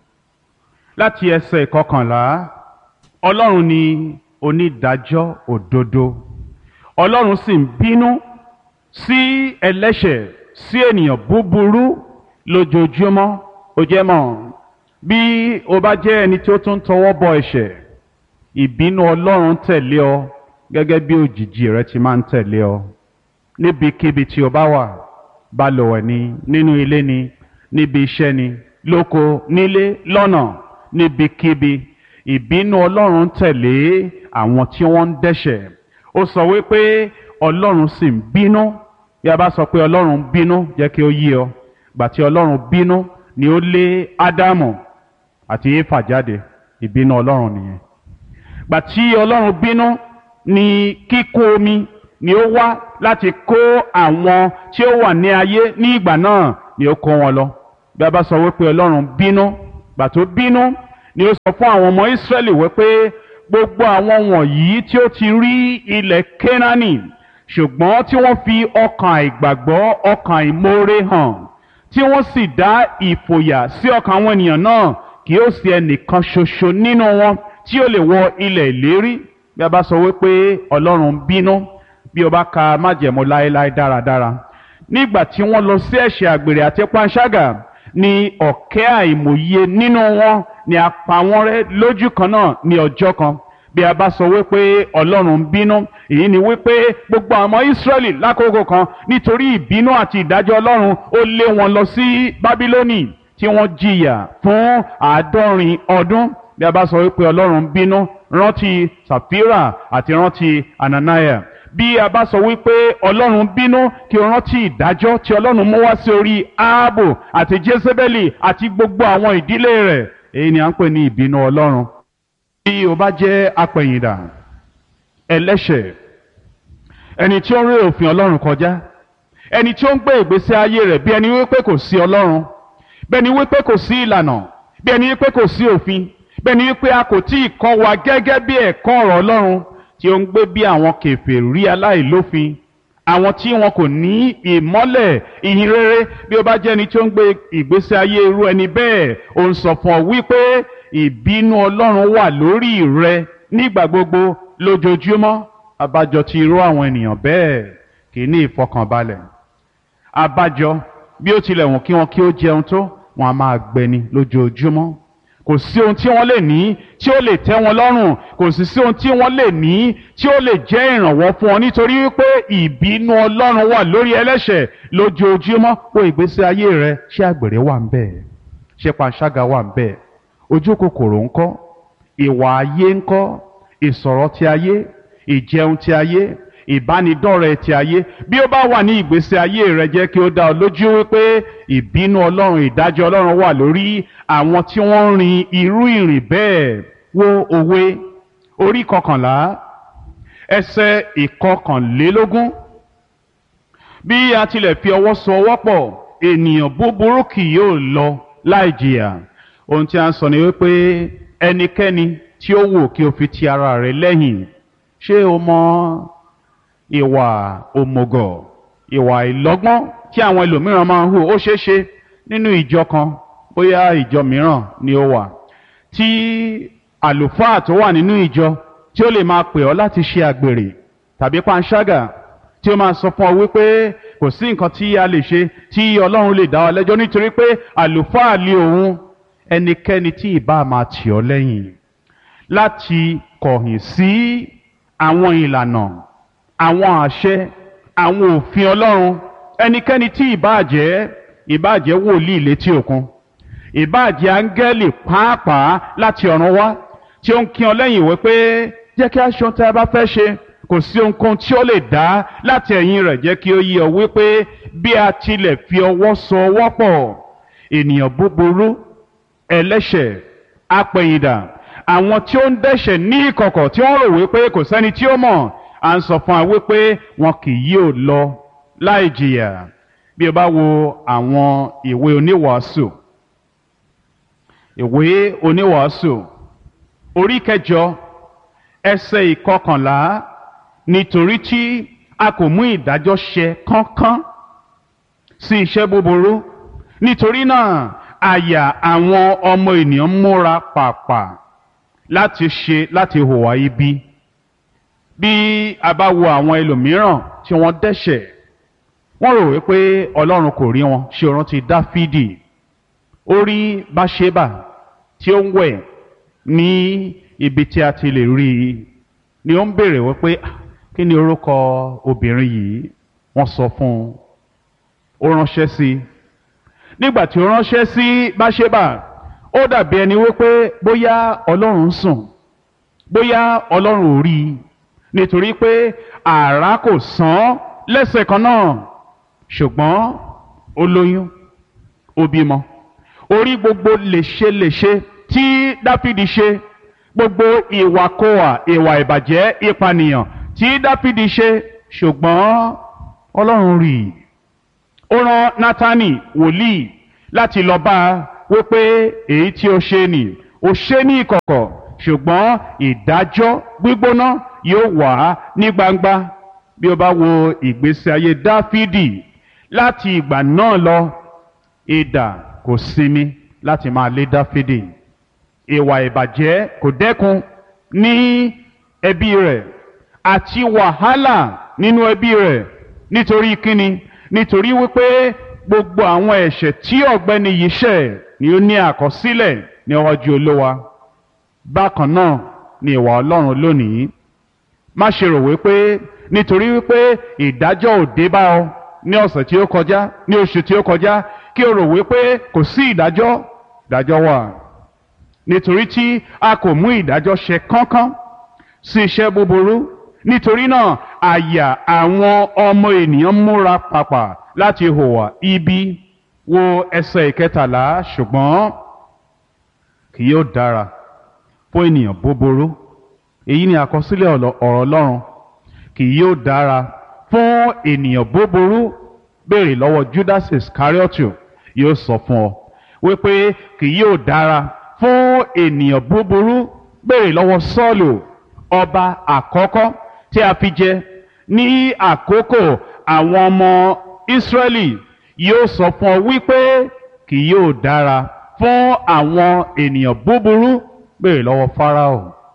láti ẹsẹ̀ ìkọkànlá. Ọlọ́run ni onídàájọ́ òdodo, Ọlọ́run sì ń bínú sí ẹlẹ́ṣẹ̀, sí ènìyàn búburú lójoojúmọ́. Ó jẹ́ mọ̀, bí o bá jẹ́ ẹni tí ó tún tọwọ́ bọ ẹ̀ṣẹ̀, ìbínú Ọlọ́run tẹ̀lé ọ gẹ́gẹ́ bí òjìji rẹ̀ ti máa ń tẹ̀lé ọ. Níbikíbi tí o bá wà, balùwẹ̀ ni, nínú ilé ni, níbi iṣẹ́ ni, lóko, nílé, lọ́nà, níbikíbi, ìbínú Ọlọ́run tẹ̀lé àwọn tí wọ́n ń dẹ́ṣẹ̀. Ó sọ wípé Ọlọ́run sì ń bínú. Bí a bá sọ pé Ọlọ́run ń bínú, jẹ́ kí ó yé ọ. Gbà tí Ọlọ́run bínú ni ó lé Ádámù àti Éfà jáde. Ìbínú Ọlọ́run nìyẹn. Gbà tí Ọlọ́run bínú ni kíkún omi ni ó wá láti kó àwọn tí ó wà ní ayé ní ìgbà náà, ni ó kó wọn lọ. Bí a bá sọ wípé Ọlọ́run bínú, gbà tó bínú ni ó sọ fún àwọn ọmọ Ísírẹ́lì wípé gbogbo àwọn wọ̀nyí tí ó ti rí ilẹ̀ Kénáánì ṣùgbọ́n tí wọ́n fi ọkàn àìgbàgbọ́ ọkàn ìmoore hàn tí wọ́n sì dá ìfòyà sí ọkàn àwọn ènìyàn náà kì yóò sí ẹnìkan ṣoṣo nínú wọn tí ó lè wọ ilẹ̀ ìlérí. Bí a bá sọ wípé Ọlọ́run bínú, bí o bá ka májẹ̀mú láéláé dáradára, nígbà tí wọ́n lọ sí ẹ̀ṣẹ̀ àgbèrè àti panṣágà ni ọ̀kẹ́ àìmọye nínú wọn ni a pa wọ́n rẹ́ lójú kan náà ní ọjọ́ kan. Bí a bá sọ wípé Ọlọ́run bínú, èyí ni wípé gbogbo àwọn ọmọ Ísírẹ́lì lákòókò kan nítorí ìbínú àti ìdájọ́ Ọlọ́run ó lé wọn lọ sí Bábílónì tí wọ́n jìyà fún àádọ́rin ọdún. Bí a bá sọ wípé Ọlọ́run bínú, rántí Sàfírà àti rántí Ananiah. Bí a bá sọ wípé Ọlọ́run bínú, kí o rántí ìdájọ́ tí Ọlọ́run mú wá sí orí Áábù àti Jésébélì àti gbogbo àwọn ìdílé rẹ̀. Èyí ni à ń pè ní ìbínú Ọlọ́run. Bí o bá jẹ́ apẹ̀yìndà, ẹlẹ́ṣẹ̀, ẹni tí ó ń rí òfin Ọlọ́run kọjá, ẹni tí ó ń gbé ìgbésí ayé rẹ̀ bí ẹni wípé kò sí Ọlọ́run, bí ẹni wípé kò sí ìlànà, bí ẹni wípé kò sí òfin, bí ẹni wípé a kò tí ì kọ́ wa gẹ́gẹ́ bí ẹ̀kọ́ ọ̀rọ̀ Ọlọ́run, tí ó ń gbé bí àwọn kèfèrí aláìlófin, àwọn tí wọn kò ní ìmọ́lẹ̀ ìhìn rere. Bí o bá jẹ́ ẹni tí ó ń gbé ìgbésí ayé irú ẹni bẹ́ẹ̀, ó ń sọ fún ọ wípé ìbínú Ọlọ́run wà lórí rẹ nígbà gbogbo lójoojúmọ́. Àbájọ tí irú àwọn ènìyàn bẹ́ẹ̀ kì í ní ìfọkànbalẹ̀. Àbájọ bí ó tilẹ̀ wọ̀n kí wọn kí ó jẹun tó, wọn a máa gbẹni lójoojúmọ́. Kò sí ohun tí wọ́n lè ní tí ó lè tẹ́ wọn lọ́rùn, kò sì sí ohun tí wọ́n lè ní tí ó lè jẹ́ ìrànwọ́ fún wọn, nítorí wípé ìbínú Ọlọ́run wà lórí ẹlẹ́ṣẹ̀ lójoojúmọ́. Wo ìgbésí ayé rẹ, ṣé àgbèrè wà ń bẹ̀? Ṣé panṣágà wà ń bẹ̀? Ojú kòkòrò ńkọ́? Ìwà ayé ńkọ́? Ìsọ̀rọ̀ ti ayé, ìjẹun ti ayé, ìbánidọ́rẹ̀ẹ́ ti ayé. Bí ó bá wà ní ìgbésí ayé rẹ, jẹ́ kí ó dá ọ lójú wípé ìbínú Ọlọ́run, ìdájọ́ Ọlọ́run wà lórí àwọn tí wọ́n ń rin irú ìrìn bẹ́ẹ̀. Wo òwe orí kọkànlá ẹsẹ̀ ìkọkànlélógún. Bí a tilẹ̀ fi ọwọ́ so ọwọ́ pọ̀, ènìyàn búburú kì yóò lọ láì jìyà. Ohun tí a ń sọ ni wípé ẹnikẹ́ni tí ó wù kí o fi ti ara rẹ̀ lẹ́yìn. Ṣé o mọ ìwà òmùgọ̀, ìwà ìlọ́gbọ́n tí àwọn ẹlòmíràn máa ń hù? Ó ṣeé ṣe nínú ìjọ kan, bóyá ìjọ mìíràn ni ó wà, tí àlùfáà tó wà nínú ìjọ tí ó lè máa pè ọ́ láti ṣe àgbèrè tàbí panṣágà, tí ó máa sọ fún ọ wípé kò sí nǹkan tí a lè ṣe tí Ọlọ́run lè dá ọ lẹ́jọ́ nítorí pé àlùfáà lé òun. Ẹnikẹ́ni tí ìbá máa tì ọ́ lẹ́yìn láti kọ̀yìn sí àwọn ìlànà, àwọn àṣẹ, àwọn òfin Ọlọ́run, ẹnikẹ́ni tí ìbá jẹ́, ìbá jẹ́ wòlíì létí òkun, ìbá jẹ́ áńgẹ́lì pàápàá láti ọ̀run wá, tí ó ń kí ọ lẹ́yìn wípé jẹ́ kí a ṣe ohun tí a bá fẹ́ ṣe, kò sí ohunkóhun tí ó lè dá láti ẹ̀yìn rẹ̀. Jẹ́ kí ó yé ọ wípé bí a tilẹ̀ fi ọwọ́ so ọwọ́ pọ̀, ènìyàn búburú, ẹlẹ́ṣẹ̀, apẹ̀yìndà, àwọn tí ó ń dẹ́ṣẹ̀ ní ìkọ̀kọ̀ tí wọ́n rò wípé kò sẹ́ni tí ó mọ̀, à ń sọ fún wa wípé wọn kì yóò lọ láì jìyà. Bí o bá wo àwọn ìwé oníwàásù, ìwé oníwàásù orí kẹjọ ẹsẹ̀ ìkọkànlá, nítorí tí a kò mú ìdájọ́ ṣẹ kánkán sí iṣẹ́ búburú, nítorí náà àyà àwọn ọmọ ènìyàn múra pàpà láti ṣe láti hùwà ibi. Bí a bá wo àwọn ẹlòmíràn tí wọ́n dẹ́ṣẹ̀, wọ́n rò wípé Ọlọ́run kò rí wọn. Ṣé o rántí Dáfídì? Ó rí Báṣébà tí ó ń wẹ̀ ní ibi tí a ti lè rí i, ni ó ń béèrè wípé kí ni orúkọ obìnrin yìí? Wọ́n sọ fún un, ó ránṣẹ́ sí i. Nígbà tí ó ránṣẹ́ sí Báṣébà, ó dàbí ẹni wípé bóyá Ọlọ́run ń sùn, bóyá Ọlọ́run ò rí i, nítorí pé àrá kò sán lẹ́sẹ̀ kan náà, ṣùgbọ́n ó lóyún, ó bímọ. Orí gbogbo léṣeléṣe tí Dáfídì ṣe, gbogbo ìwàkọwà, ìwà ìbàjẹ́, ìpànìyàn tí Dáfídì ṣe, ṣùgbọ́n Ọlọ́run rí i. Ó rán Nátánì wòlíì láti lọ bá a wípé èyí tí ó ṣe nì ó ṣe ní ìkọ̀kọ̀ ṣùgbọ́n ìdájọ́ gbígbóná yóò wà ní gbangba. Bí o bá wo ìgbésí ayé Dáfídì láti ìgbà náà lọ, idà kò sinmi láti máa lé Dáfídì. Ìwà ìbàjẹ́ kò dẹ́kun ní ẹbí rẹ̀ àti wàhálà nínú ẹbí rẹ̀. Nítorí kíni? Nítorí wípé gbogbo àwọn ẹ̀ṣẹ̀ tí ọ̀gbẹ́ni yìí ṣẹ̀ ni ó ní àkọsílẹ̀ ní ọjọ́ Olúwa. Bákan náà ni ìwà Ọlọ́run lónìí. Má ṣe rò wípé nítorí wípé ìdájọ́ ò dé bá ọ ní ọ̀sẹ̀ tí ó kọjá, ní oṣù tí ó kọjá, kí o rò wípé kò sí ìdájọ́. Ìdájọ́ wà. Nítorí tí a kò mú ìdájọ́ ṣe kánkán sí iṣẹ́ búburú. Nítorí náà àyà àwọn ọmọ ènìyàn múra pàpà láti hùwà ibi. Wo ẹsẹ̀ ìkẹtàlá, ṣùgbọ́n kì yóò dára fún ènìyàn búburú. Èyí ni àkọsílẹ̀ ọ̀rọ̀ Ọlọ́run. Kì yóò dára fún ènìyàn búburú. Béèrè lọ́wọ́ Judas Iscariotu, yóò sọ fún ọ wípé kì yóò dára fún ènìyàn búburú. Béèrè lọ́wọ́ Sọ́ọ̀lù, ọba àkọ́kọ́ tí a fi jẹ ní àkókò àwọn ọmọ Ísírẹ́lì, yóò sọ fún ọ wípé kì yóò dára fún àwọn ènìyàn búburú. Béèrè lọ́wọ́ Fáráò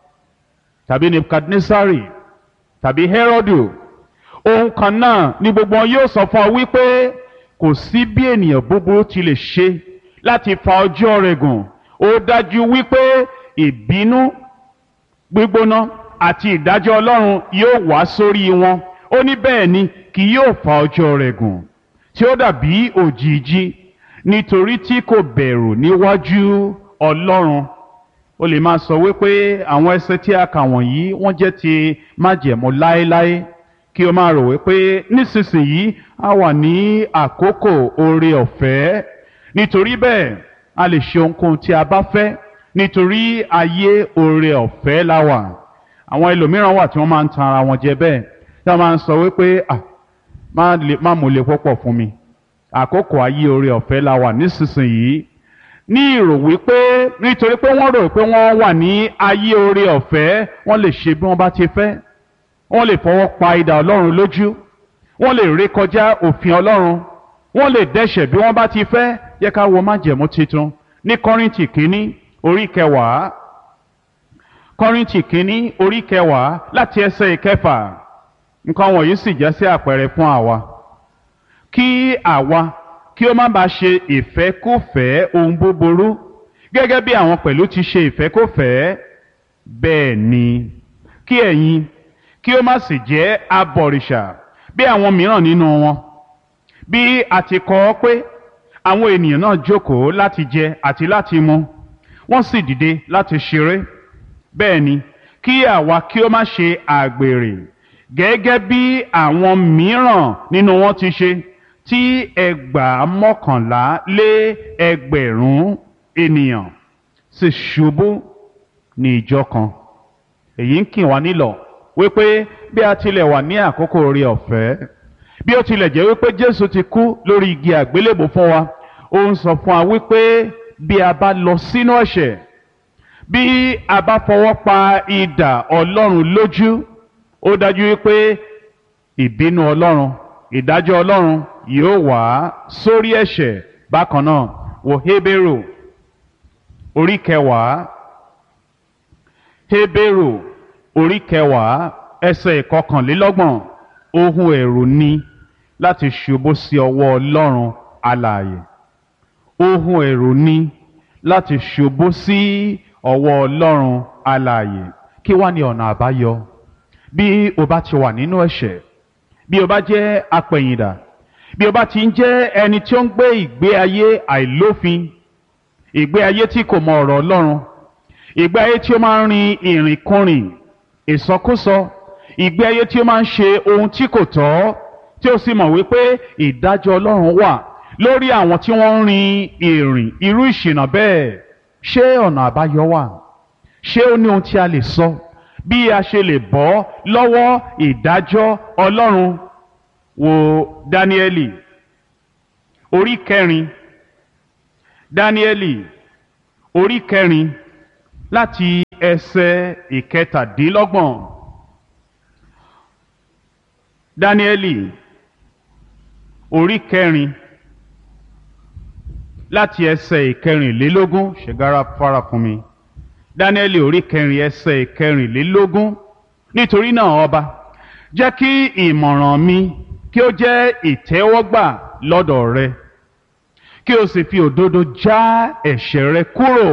tàbí Nebukadnesari tàbí Hẹ́rọ́dù. Ohun kan náà ni gbogbo wọn yóò sọ fún ọ wípé kò sí bí ènìyàn búburú ti lè ṣe láti fa ọjọ́ rẹ̀ gùn. Ó dájú wípé ìbínú gbígbóná àti ìdájọ́ Ọlọ́run yóò wá sórí wọn. Ó ní bẹ́ẹ̀ ni kì yóò fa ọjọ́ rẹ̀ gùn tí ó dàbí òjìji, nítorí tí kò bẹ̀rù níwájú Ọlọ́run. O lè máa sọ wípé àwọn ẹsẹ̀ tí a kà wọ̀nyí wọ́n jẹ́ ti májẹ̀mú láéláé, kí o máa rò wípé nísinsìnyí a wà ní àkókò oore ọ̀fẹ́. Nítorí bẹ́ẹ̀ a lè ṣe ohunkóhun tí a bá fẹ́, nítorí ayé oore ọ̀fẹ́ la wà. Àwọn ẹlòmíràn wà tí wọ́n máa ń tan ara wọn jẹ bẹ́ẹ̀, tí wọ́n máa ń sọ wípé ah má mú lè púpọ̀ fún mi, àkókò ayé oore ọ̀fẹ́ la wà nísinsìnyí. Ní ìrò wípé nítorí pé wọ́n rò pé wọ́n wà ní ayé oore ọ̀fẹ́, wọ́n lè ṣe bí wọ́n bá ti fẹ́. Wọ́n lè fọwọ́ pa idà Ọlọ́run lójú. Wọ́n lè ré kọjá òfin Ọlọ́run. Wọ́n lè dẹ́ṣẹ̀ bí wọ́n bá ti fẹ́. Yẹ ká wo májẹ̀mú titun ní Kọ́ríńtì kínní orí kẹwàá. Kọ́ríńtì kínní orí kẹwàá láti ẹsẹ̀ ìkẹfà. Nǹkan wọ̀nyí sì jẹ́ sí àpẹẹrẹ fún àwa, kí àwa kí ó má bàa ṣe ìfẹ́kúfẹ̀ẹ́ ohun búburú gẹ́gẹ́ bí àwọn pẹ̀lú ti ṣe ìfẹ́kúfẹ̀ẹ́. Bẹ́ẹ̀ ni kí ẹ̀yin kí ó má sì jẹ́ abọ̀rìṣà bí àwọn mìíràn nínú wọn. Bí a ti kọ ọ́ pé àwọn ènìyàn náà jókòó láti jẹ àti láti mu, wọ́n sì dìde láti ṣeré. Bẹ́ẹ̀ ni kí àwa kí ó má ṣe àgbèrè gẹ́gẹ́ bí àwọn mìíràn nínú wọn ti ṣe, tí ẹgbàá mọ́kànlá lé ẹgbẹ̀rún ènìyàn sì ṣubú ní ìjọ kan. Èyí ń kì wá nílọ̀ wípé bí a tilẹ̀ wà ní àkókò oore ọ̀fẹ́, bí ó tilẹ̀ jẹ́ wípé Jésù ti kú lórí igi àgbélébùú fún wa, ó ń sọ fún wa wípé bí a bá lọ sínú ẹ̀ṣẹ̀, bí a bá fọwọ́ pa idà Ọlọ́run lójú, ó dájú wípé ìbínú Ọlọ́run, ìdájọ́ Ọlọ́run yóò wá sórí ẹ̀ṣẹ̀. Bákan náà wo Hébérù orí kẹwàá. Hébérù orí kẹwàá ẹsẹ̀ ìkọkànlélọ́gbọ̀n. Ohun ẹ̀rù ni láti ṣubú sí ọwọ́ Ọlọ́run alààyè. Ohun ẹ̀rù ni láti ṣubú sí ọwọ́ Ọlọ́run alààyè. Kí wá ni ọ̀nà àbáyọ? Bí o bá ti wà nínú ẹ̀ṣẹ̀, bí o bá jẹ́ apẹ̀yìndà, bí o bá ti ń jẹ́ ẹni tí ó ń gbé ìgbé ayé àìlófin, ìgbé ayé tí kò mọ ọ̀rọ̀ Ọlọ́run, ìgbé ayé tí ó máa ń rin ìrìnkúrìn, ìsọkúsọ, ìgbé ayé tí ó máa ń ṣe ohun tí kò tọ́, tí ó sì mọ̀ wípé ìdájọ́ Ọlọ́run wà lórí àwọn tí wọ́n ń rin ìrìn irú ìṣìnà bẹ́ẹ̀. Ṣé ọ̀nà àbáyọ wà? Ṣé ó ní ohun tí a lè sọ bí a ṣe lè bọ́ lọ́wọ́ ìdájọ́ Ọlọ́run? Wo Dáníẹ́lì orí kẹrin. Dáníẹ́lì orí kẹrin láti ẹsẹ̀ ìkẹtàdínlọ́gbọ̀n. Dáníẹ́lì orí kẹrin láti ẹsẹ̀ ìkẹrìnlélógún, ṣègára fara fún mi. Dáníẹ́lì orí kẹrin ẹsẹ̀ ìkẹrìnlélógún. Nítorí náà ọba, jẹ́ kí ìmọ̀ràn mi kí ó jẹ́ ìtẹ́wọ́gbà lọ́dọ̀ rẹ, kí o sì fi òdodo já ẹ̀ṣẹ̀ rẹ kúrò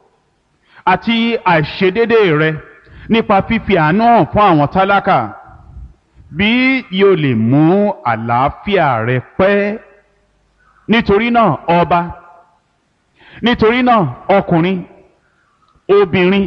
àti àìṣedédé rẹ nípa fífi àánú hàn fún àwọn tálákà, bí yóò lè mú àlàáfíà rẹ pẹ́. Nítorí náà ọba, nítorí náà ọkùnrin, obìnrin,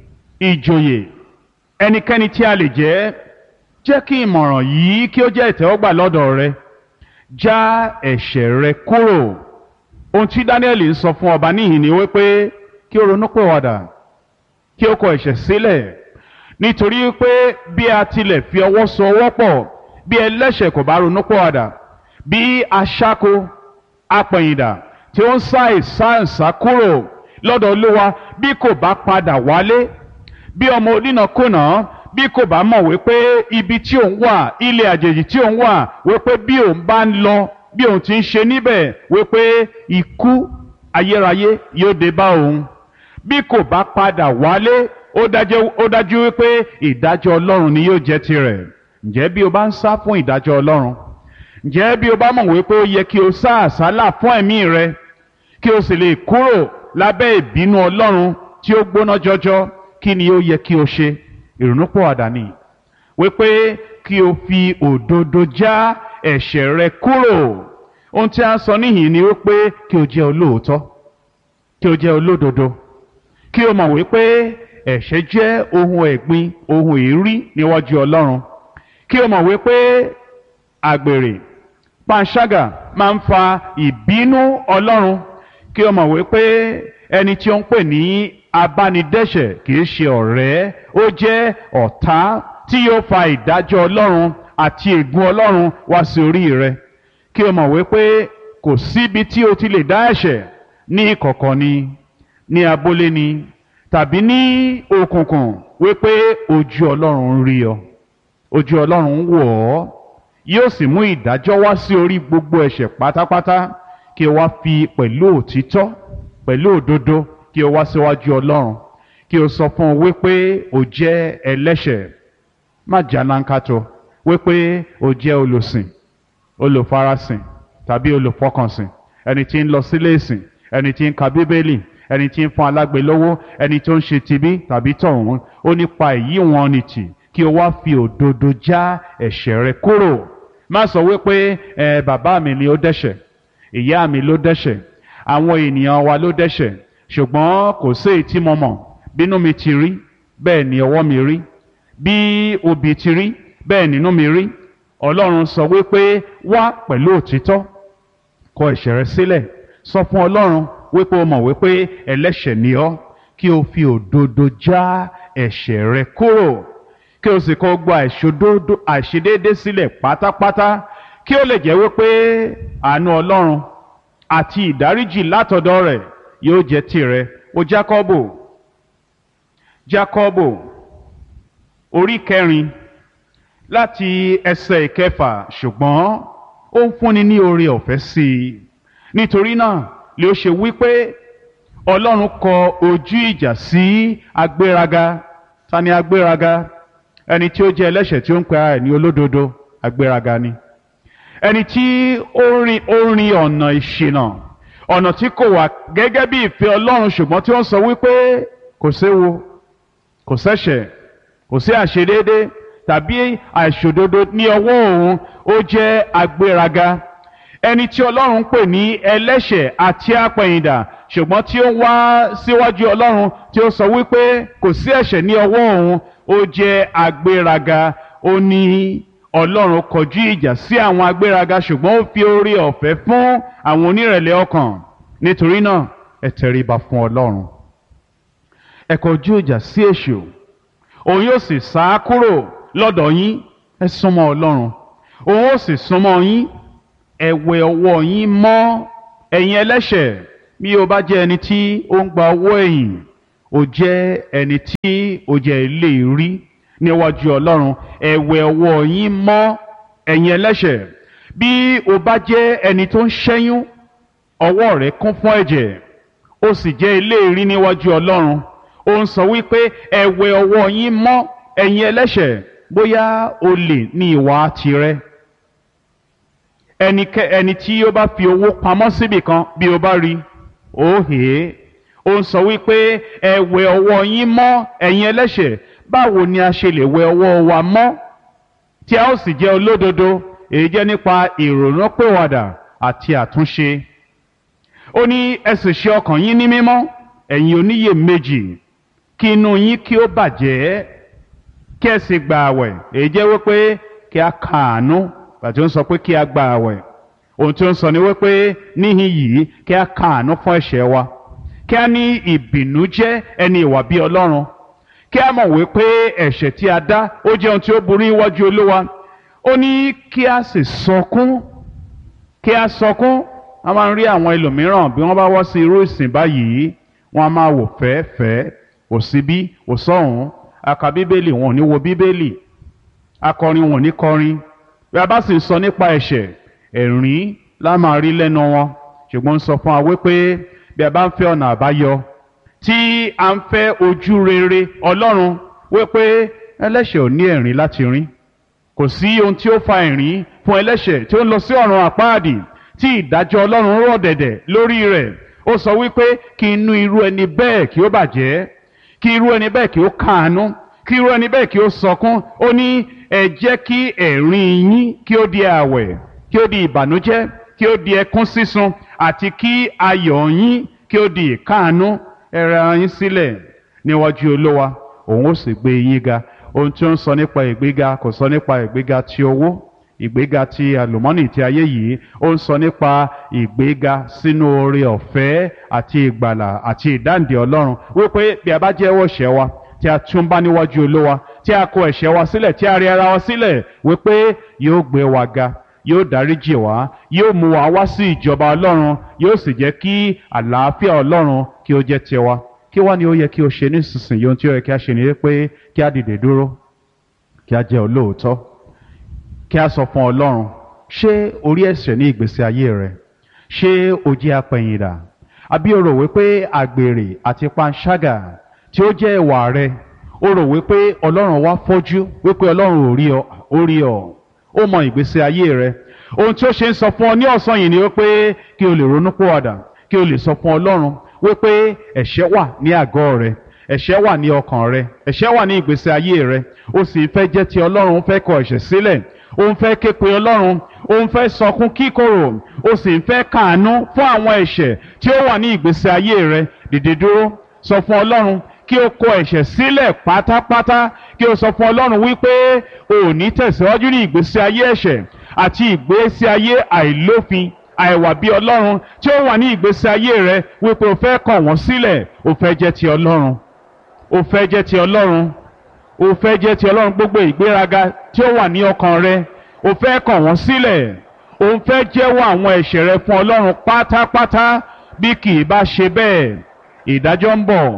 ìjòyè, ẹnikẹ́ni tí a lè jẹ́, jẹ́ kí ìmọ̀ràn yìí kí ó jẹ́ ìtẹ́wọ́gbà lọ́dọ̀ rẹ. Já ẹ̀ṣẹ̀ rẹ kúrò. Ohun tí Dáníẹ́lì ń sọ fún ọba níhìn ni wípé kí ó ronúpìwàdà, kí ó kọ ẹ̀ṣẹ̀ sílẹ̀. Nítorí pé bí a tilẹ̀ fi ọwọ́ so ọwọ́ pọ̀, bí ẹlẹ́ṣẹ̀ kò bá ronúpìwàdà, bí aṣáko apẹ̀yìndà tí ó ń sá ìsáǹsá kúrò lọ́dọ̀ Olúwa, bí kò bá padà wálé, bí ọmọ onínàkúnà, bí kò bá mọ̀ wípé ibi tí òun wà, ilé àjèjì tí òun wà, wípé bí òun bá ń lọ, bí òun ti ń ṣe níbẹ̀, wípé ikú ayérayé yóò dé bá òun. Bí kò bá padà wálé, ó dájú ó dájú wípé ìdájọ́ Ọlọ́run ni yóò jẹ́ tirẹ̀. Ǹjẹ́ bí o bá ń sá fún ìdájọ́ Ọlọ́run, ǹjẹ́ bí o bá mọ̀ wípé ó yẹ kí o sá àsálà fún ẹ̀mí rẹ, kí o sì lè kúrò lábẹ́ ìbínú Ọlọ́run tí ó gbóná jọjọ, kí ni ó yẹ kí o ṣe? Ìrònúpìwàdà ni, wípé kí o fi òdodo já ẹ̀ṣẹ̀ rẹ kúrò. Ohun tí a sọ níhìn ni wípé kí o jẹ́ olóòótọ́, kí o jẹ́ olódodo, kí o mọ̀ wípé ẹ̀ṣẹ̀ jẹ́ ohun ẹ̀gbin, ohun èérí níwájú Ọlọ́run, kí o mọ̀ wípé àgbèrè, panṣágà máa ń fa ìbínú Ọlọ́run, kí o mọ̀ wípé ẹni tí ó ń pè ní abánidẹ́ṣẹ̀ kìí ṣe ọ̀rẹ́, ó jẹ́ ọ̀tá tí yóò fa ìdájọ́ Ọlọ́run àti ègún Ọlọ́run wá sí orí rẹ. Kí o mọ̀ wípé kò síbi tí o ti lè dá ẹ̀ṣẹ̀, ní ìkọ̀kọ̀ ni, ní abólé ni, tàbí ní òkùnkùn, wípé ojú Ọlọ́run ń rí ọ, ojú Ọlọ́run ń wò ọ́, yóò sì mú ìdájọ́ wá sí orí gbogbo ẹ̀ṣẹ̀ pátápátá. Kí o wá fi pẹ̀lú òtítọ́, pẹ̀lú òdodo, kí o wá síwájú Ọlọ́run, kí o sọ fún un wípé o jẹ́ ẹlẹ́ṣẹ̀. Má jànáńkátó wípé o jẹ́ olùsìn, olùfarasìn tàbí olùfọkànsìn, ẹni tí ń lọ sílé ìsìn, ẹni tí ń ka Bíbélì, ẹni tí ń fún alágbe lówó, ẹni tó ń ṣe tibí tàbí tọ̀hún. Ó nípa èyí wọn ni tì, kí o wá fi òdodo já ẹ̀ṣẹ̀ rẹ kúrò. Má sọ wípé ẹ bàbá mi ni ó dẹ́ṣẹ̀, ìyá mi ló dẹ́ṣẹ̀, àwọn ènìyàn wa ló dẹ́ṣẹ̀, ṣùgbọ́n kò sí èyí tí mo mọ̀. Bínú mi ti rí, bẹ́ẹ̀ ni ọwọ́ mi rí, bí obì ti rí, bẹ́ẹ̀ nínú mi rí. Ọlọ́run sọ wípé wá pẹ̀lú òtítọ́, kọ ẹ̀ṣẹ̀ rẹ sílẹ̀, sọ fún Ọlọ́run wípé o mọ̀ wípé ẹlẹ́ṣẹ̀ ni ọ́, kí o fi òdodo já ẹ̀ṣẹ̀ rẹ kúrò, kí o sì kọ̀ gba àìṣedéédé sílẹ̀ pátápátá, kí ó lè jẹ́ wípé àánú Ọlọ́run àti ìdáríjì látọ̀dọ̀ rẹ̀ yóò jẹ́ tìrẹ. O Jákọ́bù, Jákọ́bù orí kẹrin láti ẹsẹ̀ ìkẹfà. Ṣùgbọ́n ó ń fúnni ní oore ọ̀fẹ́ sí i. Nítorí náà lè ó ṣe wípé Ọlọ́run kọ ojú ìjà sí agbéraga. Ta ni agbéraga? Ẹni tí ó jẹ́ ẹlẹ́ṣẹ̀ tí ó ń pe ara ẹ̀ ní olódodo, agbéraga ni. Ẹni tí ó rin ó rin ọ̀nà ìṣìnà, ọ̀nà tí kò wà gẹ́gẹ́ bí ìfẹ́ Ọlọ́run, ṣùgbọ́n tí ó ń sọ wípé kò séwu, kò sẹ́ṣẹ̀, kò sí àṣedéédé tàbí àìṣòdodo ní ọwọ́ òun, ó jẹ́ agbéraga. Ẹni tí Ọlọ́run pè ní ẹlẹ́ṣẹ̀ àti apẹ̀yìndà, ṣùgbọ́n tí ó wá síwájú Ọlọ́run tí ó sọ wípé kò sí ẹ̀ṣẹ̀ ní ọwọ́ òun, ó jẹ́ agbéraga. Ó ní Ọlọ́run kọjú ìjà sí àwọn agbéraga, ṣùgbọ́n ó fi oore ọ̀fẹ́ fún àwọn onírẹ̀lẹ̀ ọkàn. Nítorí náà ẹ tẹríba fún Ọlọ́run, ẹ kọjú ìjà sí èṣù, òun yóò sì sá kúrò lọ́dọ̀ yín. Ẹ súnmọ́ Ọlọ́run, òun ó sì súnmọ́ yín. Ẹ wẹ ọwọ́ yín mọ́, ẹ̀yin ẹlẹ́ṣẹ̀, bí o bá jẹ́ ẹni tí ó ń gba owó ẹ̀yìn o jẹ́ ẹni tí o jẹ́ eléèrí níwájú Ọlọ́run ẹ wẹ ọwọ́ yín mọ́ ẹ̀yin ẹlẹ́ṣẹ̀ bí o bá jẹ́ ẹni tó ń ṣẹ́yún ọwọ́ rẹ̀ kún fún ẹ̀jẹ̀ o sì jẹ́ eléèrí níwájú Ọlọ́run ó ń sọ wípé ẹ wẹ ọwọ́ yín mọ́ ẹ̀yin ẹlẹ́ṣẹ̀ bóyá olè ní ìwà tirẹ̀ ẹnikẹ́ ẹni tí ó bá fi owó pamọ́ síbì kan bí o bá rí òhè ó ń sọ wípé ẹ wẹ ọwọ́ yín mọ́ ẹ̀yin ẹlẹ́ṣẹ̀ báwo ni a ṣe lè wẹ ọwọ́ wa mọ́ tí a ó sì jẹ́ olódodo èyí jẹ́ nípa ìrònúpìwàdà àti àtúnṣe ó ní ẹ sì ṣe ọkàn yín ní mímọ́ ẹ̀yin oníyèméjì kí inú yín kí ó bàjẹ́ kí ẹ sì gba àwẹ̀ èyí jẹ́ wípé kí a kàánú bàtí ó ń sọ pé kí a gba àwẹ̀ ohun tí ó ń sọ ni wípé níhìn yìí kí a kàánú fún ẹ̀ṣẹ̀ wa kí a ní ìbìnújẹ́ ẹni ìwà bí Ọlọ́run kí a mọ̀ wípé ẹ̀ṣẹ̀ tí a dá ó jẹ́ ohun tí ó burú níwájú Olúwa ó ní kí a sì sọkún kí a sọkún a máa ń rí àwọn ẹlòmíràn bí wọ́n bá wọ́ sí irú ìsìn báyìí wọ́n á máa wò fẹ́ẹ́fẹ́ẹ́ ò síbí ò sọ́hùn aka bíbélì wọn ò ní wo bíbélì akọrin wọn ò ní kọrin bí a bá sì sọ nípa ẹ̀ṣẹ̀ ẹ̀rín la máa rí lẹ́nu wọn ṣùgbọ́n ń sọ fún wa wípé bí a bá ń fẹ́ ọ̀nà àbáyọ tí a ń fẹ́ ojú rere Ọlọ́run wípé ẹlẹ́ṣẹ̀ ò ní ẹ̀rín láti rín kò sí ohun tí ó fa ẹ̀rín fún ẹlẹ́ṣẹ̀ tí ó ń lọ sí ọ̀run àpáàdì tí ìdájọ́ Ọlọ́run rọ̀ dẹ̀dẹ̀ lórí rẹ̀ ó sọ wípé kí inú irú ẹni bẹ́ẹ̀ kí ó bàjẹ́ kí irú ẹni bẹ́ẹ̀ kí ó káàánú kí irú ẹni bẹ́ẹ̀ kí ó sọkún ó ní ẹ jẹ́ kí ẹ̀rín yín kí ó di àwẹ̀ kí ó di ìbànújẹ́ kí ó di ẹkún sísun àti kí ayọ̀ yín kí ó di ìkáàánú ẹ rẹ ara yín sílẹ̀ níwájú Olúwa òun ó sì gbé yín ga ohun tí ó ń sọ nípa ìgbéga kò sọ nípa ìgbéga ti owó ìgbéga ti àlùmọ́nì ti ayé yìí ó ń sọ nípa ìgbéga sínú oore ọ̀fẹ́ àti ìgbàlà àti ìdáǹdè Ọlọ́run wípé bí a bá jẹ́wọ́ ẹ̀ṣẹ̀ wa tí a tún bá níwájú Olúwa tí a kọ ẹ̀ṣẹ̀ wa sílẹ̀ tí a rí ara wa sílẹ̀ wípé yóò gbé wa ga yóò dáríjì wá yóò mú wa wá sí ìjọba Ọlọ́run yóò sì jẹ́ kí àlàáfíà Ọlọ́run kí ó jẹ́ tiwa kí wá ni ó yẹ kí o ṣe nísinsìnyí ohun tí ó yẹ kí a ṣe ni pé kí a dìde dúró kí a jẹ́ olóòótọ́ kí a sọ fún Ọlọ́run ṣé o rí ẹ̀ṣẹ̀ ní ìgbésí ayé rẹ ṣé o jẹ́ apẹ̀yìndà àbí o rò wípé àgbèrè àti panṣágà tí ó jẹ́ ìwà rẹ o rò wípé Ọlọ́run wá fọ́jú wípé Ọlọ́run ò rí ọ ó rí ọ ó mọ ìgbésí ayé rẹ ohun tí ó ṣe ń sọ fún ọ ní ọ̀sán yìí ni wípé kí o lè ronúpìwàdà kí o lè sọ fún Ọlọ́run wípé ẹ̀ṣẹ̀ wà ní àgọ́ rẹ ẹ̀ṣẹ̀ wà ní ọkàn rẹ ẹ̀ṣẹ̀ wà ní ìgbésí ayé rẹ o sì fẹ́ jẹ́ ti Ọlọ́run fẹ́ kọ ẹ̀ṣẹ̀ sílẹ̀ ó ń fẹ́ ké pe Ọlọ́run ó ń fẹ́ sọkún kíkorò ó sì ń fẹ́ káàánú fún àwọn ẹ̀ṣẹ̀ tí ó wà ní ìgbésí ayé rẹ dìde dúró sọ fún Ọlọ́run kí o kọ ẹ̀ṣẹ̀ sílẹ̀ pátápátá kí o sọ fún Ọlọ́run wípé o ò ní tẹ̀síwájú ní ìgbésí ayé ẹ̀ṣẹ̀ àti ìgbésí ayé àìlófin àìwà bí Ọlọ́run tí ó wà ní ìgbésí ayé rẹ wípé o fẹ́ kọ̀ wọ́n sílẹ̀ o fẹ́ jẹ́ ti Ọlọ́run o fẹ́ jẹ́ ti Ọlọ́run o fẹ́ jẹ́ ti Ọlọ́run gbogbo ìgbéraga tí ó wà ní ọkàn rẹ o fẹ́ kọ̀ wọ́n sílẹ̀ o fẹ́ jẹ́wọ́ àwọn ẹ̀ṣẹ̀ rẹ fún Ọlọ́run pátápátá bí kì í bá ṣe bẹ́ẹ̀ ìdájọ́ ń bọ̀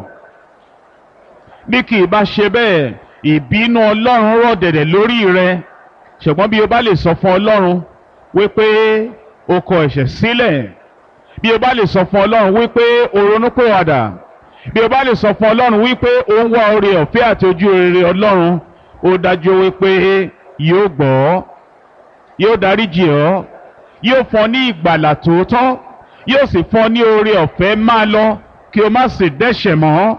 bí kì í bá ṣe bẹ́ẹ̀ ìbínú Ọlọ́run rọ̀ dẹ̀dẹ̀ lórí rẹ ṣùgbọ́n bí o bá lè sọ fún Ọlọ́run wípé o kọ̀ ẹ̀ṣẹ̀ sílẹ̀ bí o bá lè sọ fún Ọlọ́run wípé o ronúpìwàdà bí o bá lè sọ fún Ọlọ́run wípé o ń wá oore ọ̀fẹ́ àti ojú rere Ọlọ́run ó dájú wípé yóò gbọ́ yóò dáríjì ọ́ yóò fún ọ ní ìgbàlà tòótọ́ yóò sì fún ọ ní oore ọ̀fẹ́ máa lọ kí o má sì dẹ́ṣẹ̀ mọ́.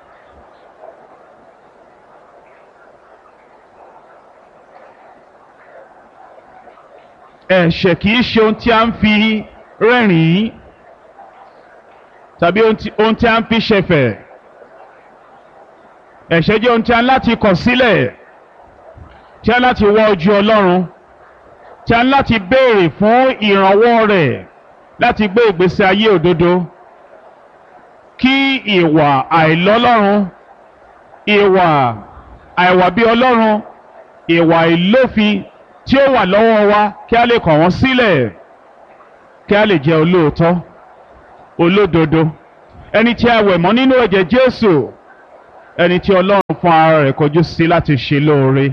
ẹ̀ṣẹ̀ kìí ṣe ohun tí a ń fi rẹ́rìn-ín tàbí ohun tí a ń fi ṣẹ̀fẹ̀ ẹ̀ṣẹ̀ jẹ́ ohun tí a ń láti kọ̀ sílẹ̀ tí a ń láti wá ojú Ọlọ́run tí a ń láti béèrè fún ìrànwọ́ rẹ̀ láti gbé ìgbésí ayé òdodo kí ìwà àìlọ́lọ́run ìwà àìwà bí Ọlọ́run ìwà ìlófin tí ó wà lọ́wọ́ wa kí a lè kọ̀ wọ́n sílẹ̀ kí a lè jẹ́ olóòótọ́ olódodo, ẹni tí a wẹ̀ mọ́ nínú ẹ̀jẹ̀ Jésù, ẹni tí Ọlọ́run fún ara rẹ̀ kọjú sí láti ṣe lóore.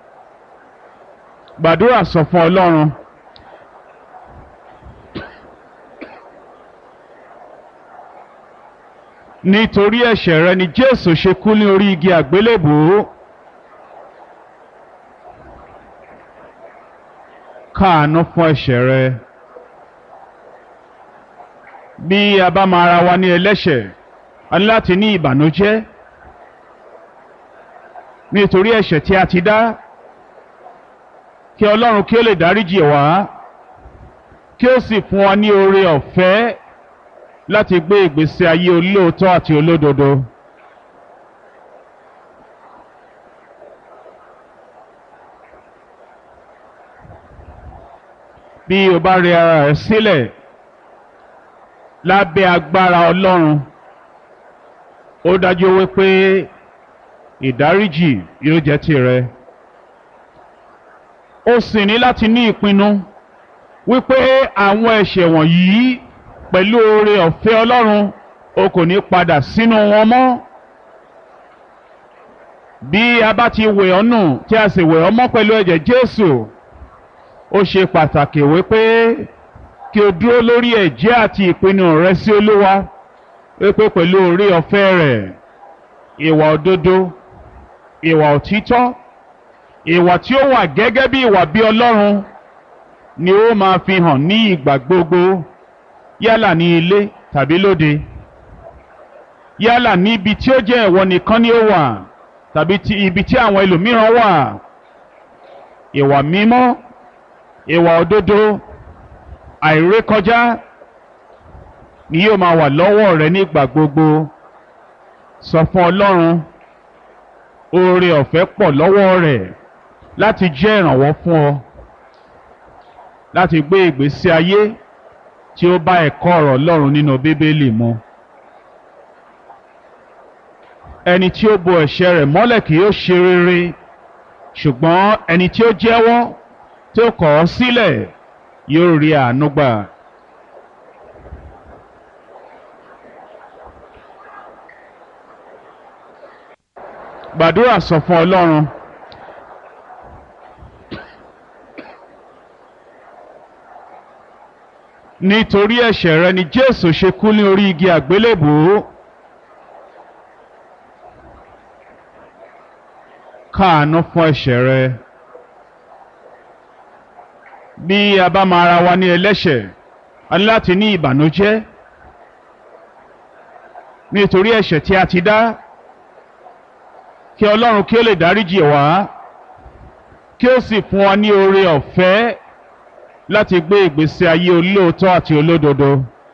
Gbàdúrà sọ fún Ọlọ́run. Nítorí ẹ̀ṣẹ̀ rẹ ni Jésù ṣe kú ní orí igi àgbélébùú. Káàánú fún ẹ̀ṣẹ̀ rẹ. Bí a bá máa ra wa ní ẹlẹ́ṣẹ̀, a ní láti ní ìbànújẹ́ nítorí ẹ̀ṣẹ̀ tí a ti dá, kí Ọlọ́run kí ó lè dáríjì wá, kí ó sì fún wa ní oore ọ̀fẹ́ láti gbé ìgbésí ayé olóòótọ́ àti olódodo. Bí o bá rẹ ara rẹ sílẹ̀ lábẹ́ agbára Ọlọ́run, ó dájú wípé ìdáríjì yóò jẹ́ tìrẹ. Ó sì ní láti ní ìpinnu wípé àwọn ẹ̀ṣẹ̀ wọ̀nyí pẹ̀lú oore ọ̀fẹ́ Ọlọ́run o kò ní padà sínú wọn mọ́. Bí a bá ti wẹ̀ ọ́ nù tí a sì wẹ̀ ọ́ mọ́ pẹ̀lú ẹ̀jẹ̀ Jésù, ó ṣe pàtàkì wípé kí o dúró lórí ẹ̀jẹ́ àti ìpinnu rẹ sí Olúwa, wípé pẹ̀lú oore ọ̀fẹ́ rẹ̀, ìwà òdodo, ìwà òtítọ́, ìwà tí ó wà gẹ́gẹ́ bí ìwà bí Ọlọ́run ni ó máa fi hàn ní ìgbà gbogbo, yálà ní ilé tàbí lóde, yálà ní ibi tí ó jẹ́ ìwọ nìkan ni ó wà tàbí ti ibi tí àwọn ẹlòmíràn wà. Ìwà mímọ́, ìwà òdodo, àìrékọjá ni yóò máa wà lọ́wọ́ rẹ nígbà gbogbo. Sọ fún Ọlọ́run, oore ọ̀fẹ́ pọ̀ lọ́wọ́ rẹ̀ láti jẹ́ ìrànwọ́ fún ọ, láti gbé ìgbésí ayé tí ó bá ẹ̀kọ́ ọ̀rọ̀ Ọlọ́run nínú Bíbélì mu. Ẹni tí ó bo ẹ̀ṣẹ̀ rẹ̀ mọ́lẹ̀ kì yóò ṣe rere, ṣùgbọ́n ẹni tí ó jẹ́wọ́ tí ó kọ̀ ọ́ sílẹ̀ yóò rí àánú gbà. Gbàdúrà sọ fún Ọlọ́run. Nítorí ẹ̀ṣẹ̀ rẹ ni Jésù ṣe kú ní orí igi àgbélébùú. Káàánú fún ẹ̀ṣẹ̀ rẹ. Bí a bá máa ra wa ní ẹlẹ́ṣẹ̀, a ní láti ní ìbànújẹ́ nítorí ẹ̀ṣẹ̀ tí a ti dá, kí Ọlọ́run kí ó lè dáríjì wá, kí ó sì fún wa ní oore ọ̀fẹ́ láti gbé ìgbésí ayé olóòótọ́ àti olódodo.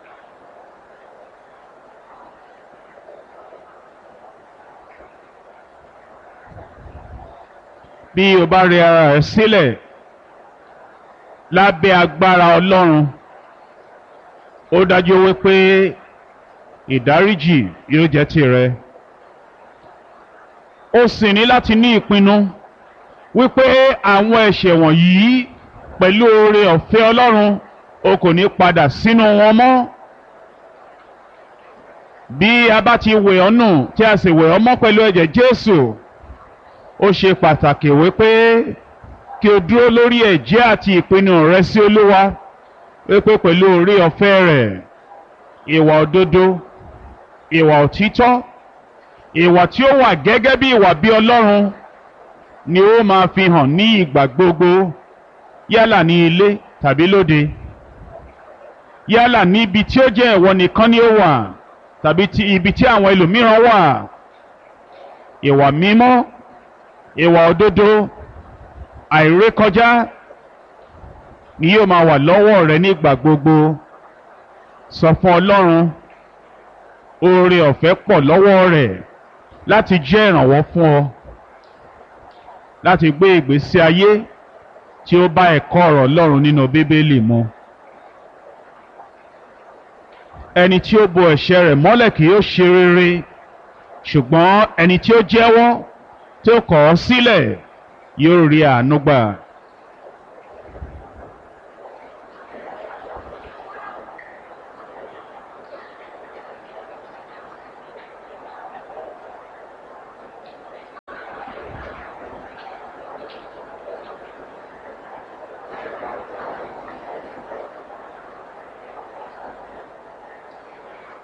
Bí o bá rẹ ara rẹ sílẹ̀ lábẹ́ agbára Ọlọ́run, ó dájú wípé ìdáríjì yóò jẹ́ tìrẹ. Ó sì ní láti ní ìpinnu wípé àwọn ẹ̀ṣẹ̀ wọ̀nyí pẹ̀lú oore ọ̀fẹ́ Ọlọ́run o kò ní padà sínú wọn mọ́. Bí a bá ti wẹ̀ ọ́ nù tí a sì wẹ̀ ọ́ mọ́ pẹ̀lú ẹ̀jẹ̀ Jésù, ó ṣe pàtàkì wípé kí o dúró lórí ẹ̀jẹ́ àti ìpinnu rẹ sí Olúwa, wípé pẹ̀lú oore ọ̀fẹ́ rẹ̀, ìwà òdodo, ìwà òtítọ́, ìwà tí ó wà gẹ́gẹ́ bí ìwà bí Ọlọ́run ni ó máa fi hàn ní ìgbà gbogbo, yálà ní ilé tàbí lóde, yálà ní ibi tí ó jẹ́ ìwọ nìkan ni ó wà tàbí ti ibi tí àwọn ẹlòmíràn wà. Ìwà mímọ́, ìwà òdodo, àìrékọjá ni yóò máa wà lọ́wọ́ rẹ nígbà gbogbo. Sọ fún Ọlọ́run, oore ọ̀fẹ́ pọ̀ lọ́wọ́ rẹ̀ láti jẹ́ ìrànwọ́ fún ọ, láti gbé ìgbésí ayé tí ó bá ẹ̀kọ́ ọ̀rọ̀ Ọlọ́run nínú Bíbélì mu. Ẹni tí ó bo ẹ̀ṣẹ̀ rẹ̀ mọ́lẹ̀ kì yóò ṣe rere, ṣùgbọ́n ẹni tí ó jẹ́wọ́ tí ó kọ̀ ọ́ sílẹ̀ yóò rí àánú gbà.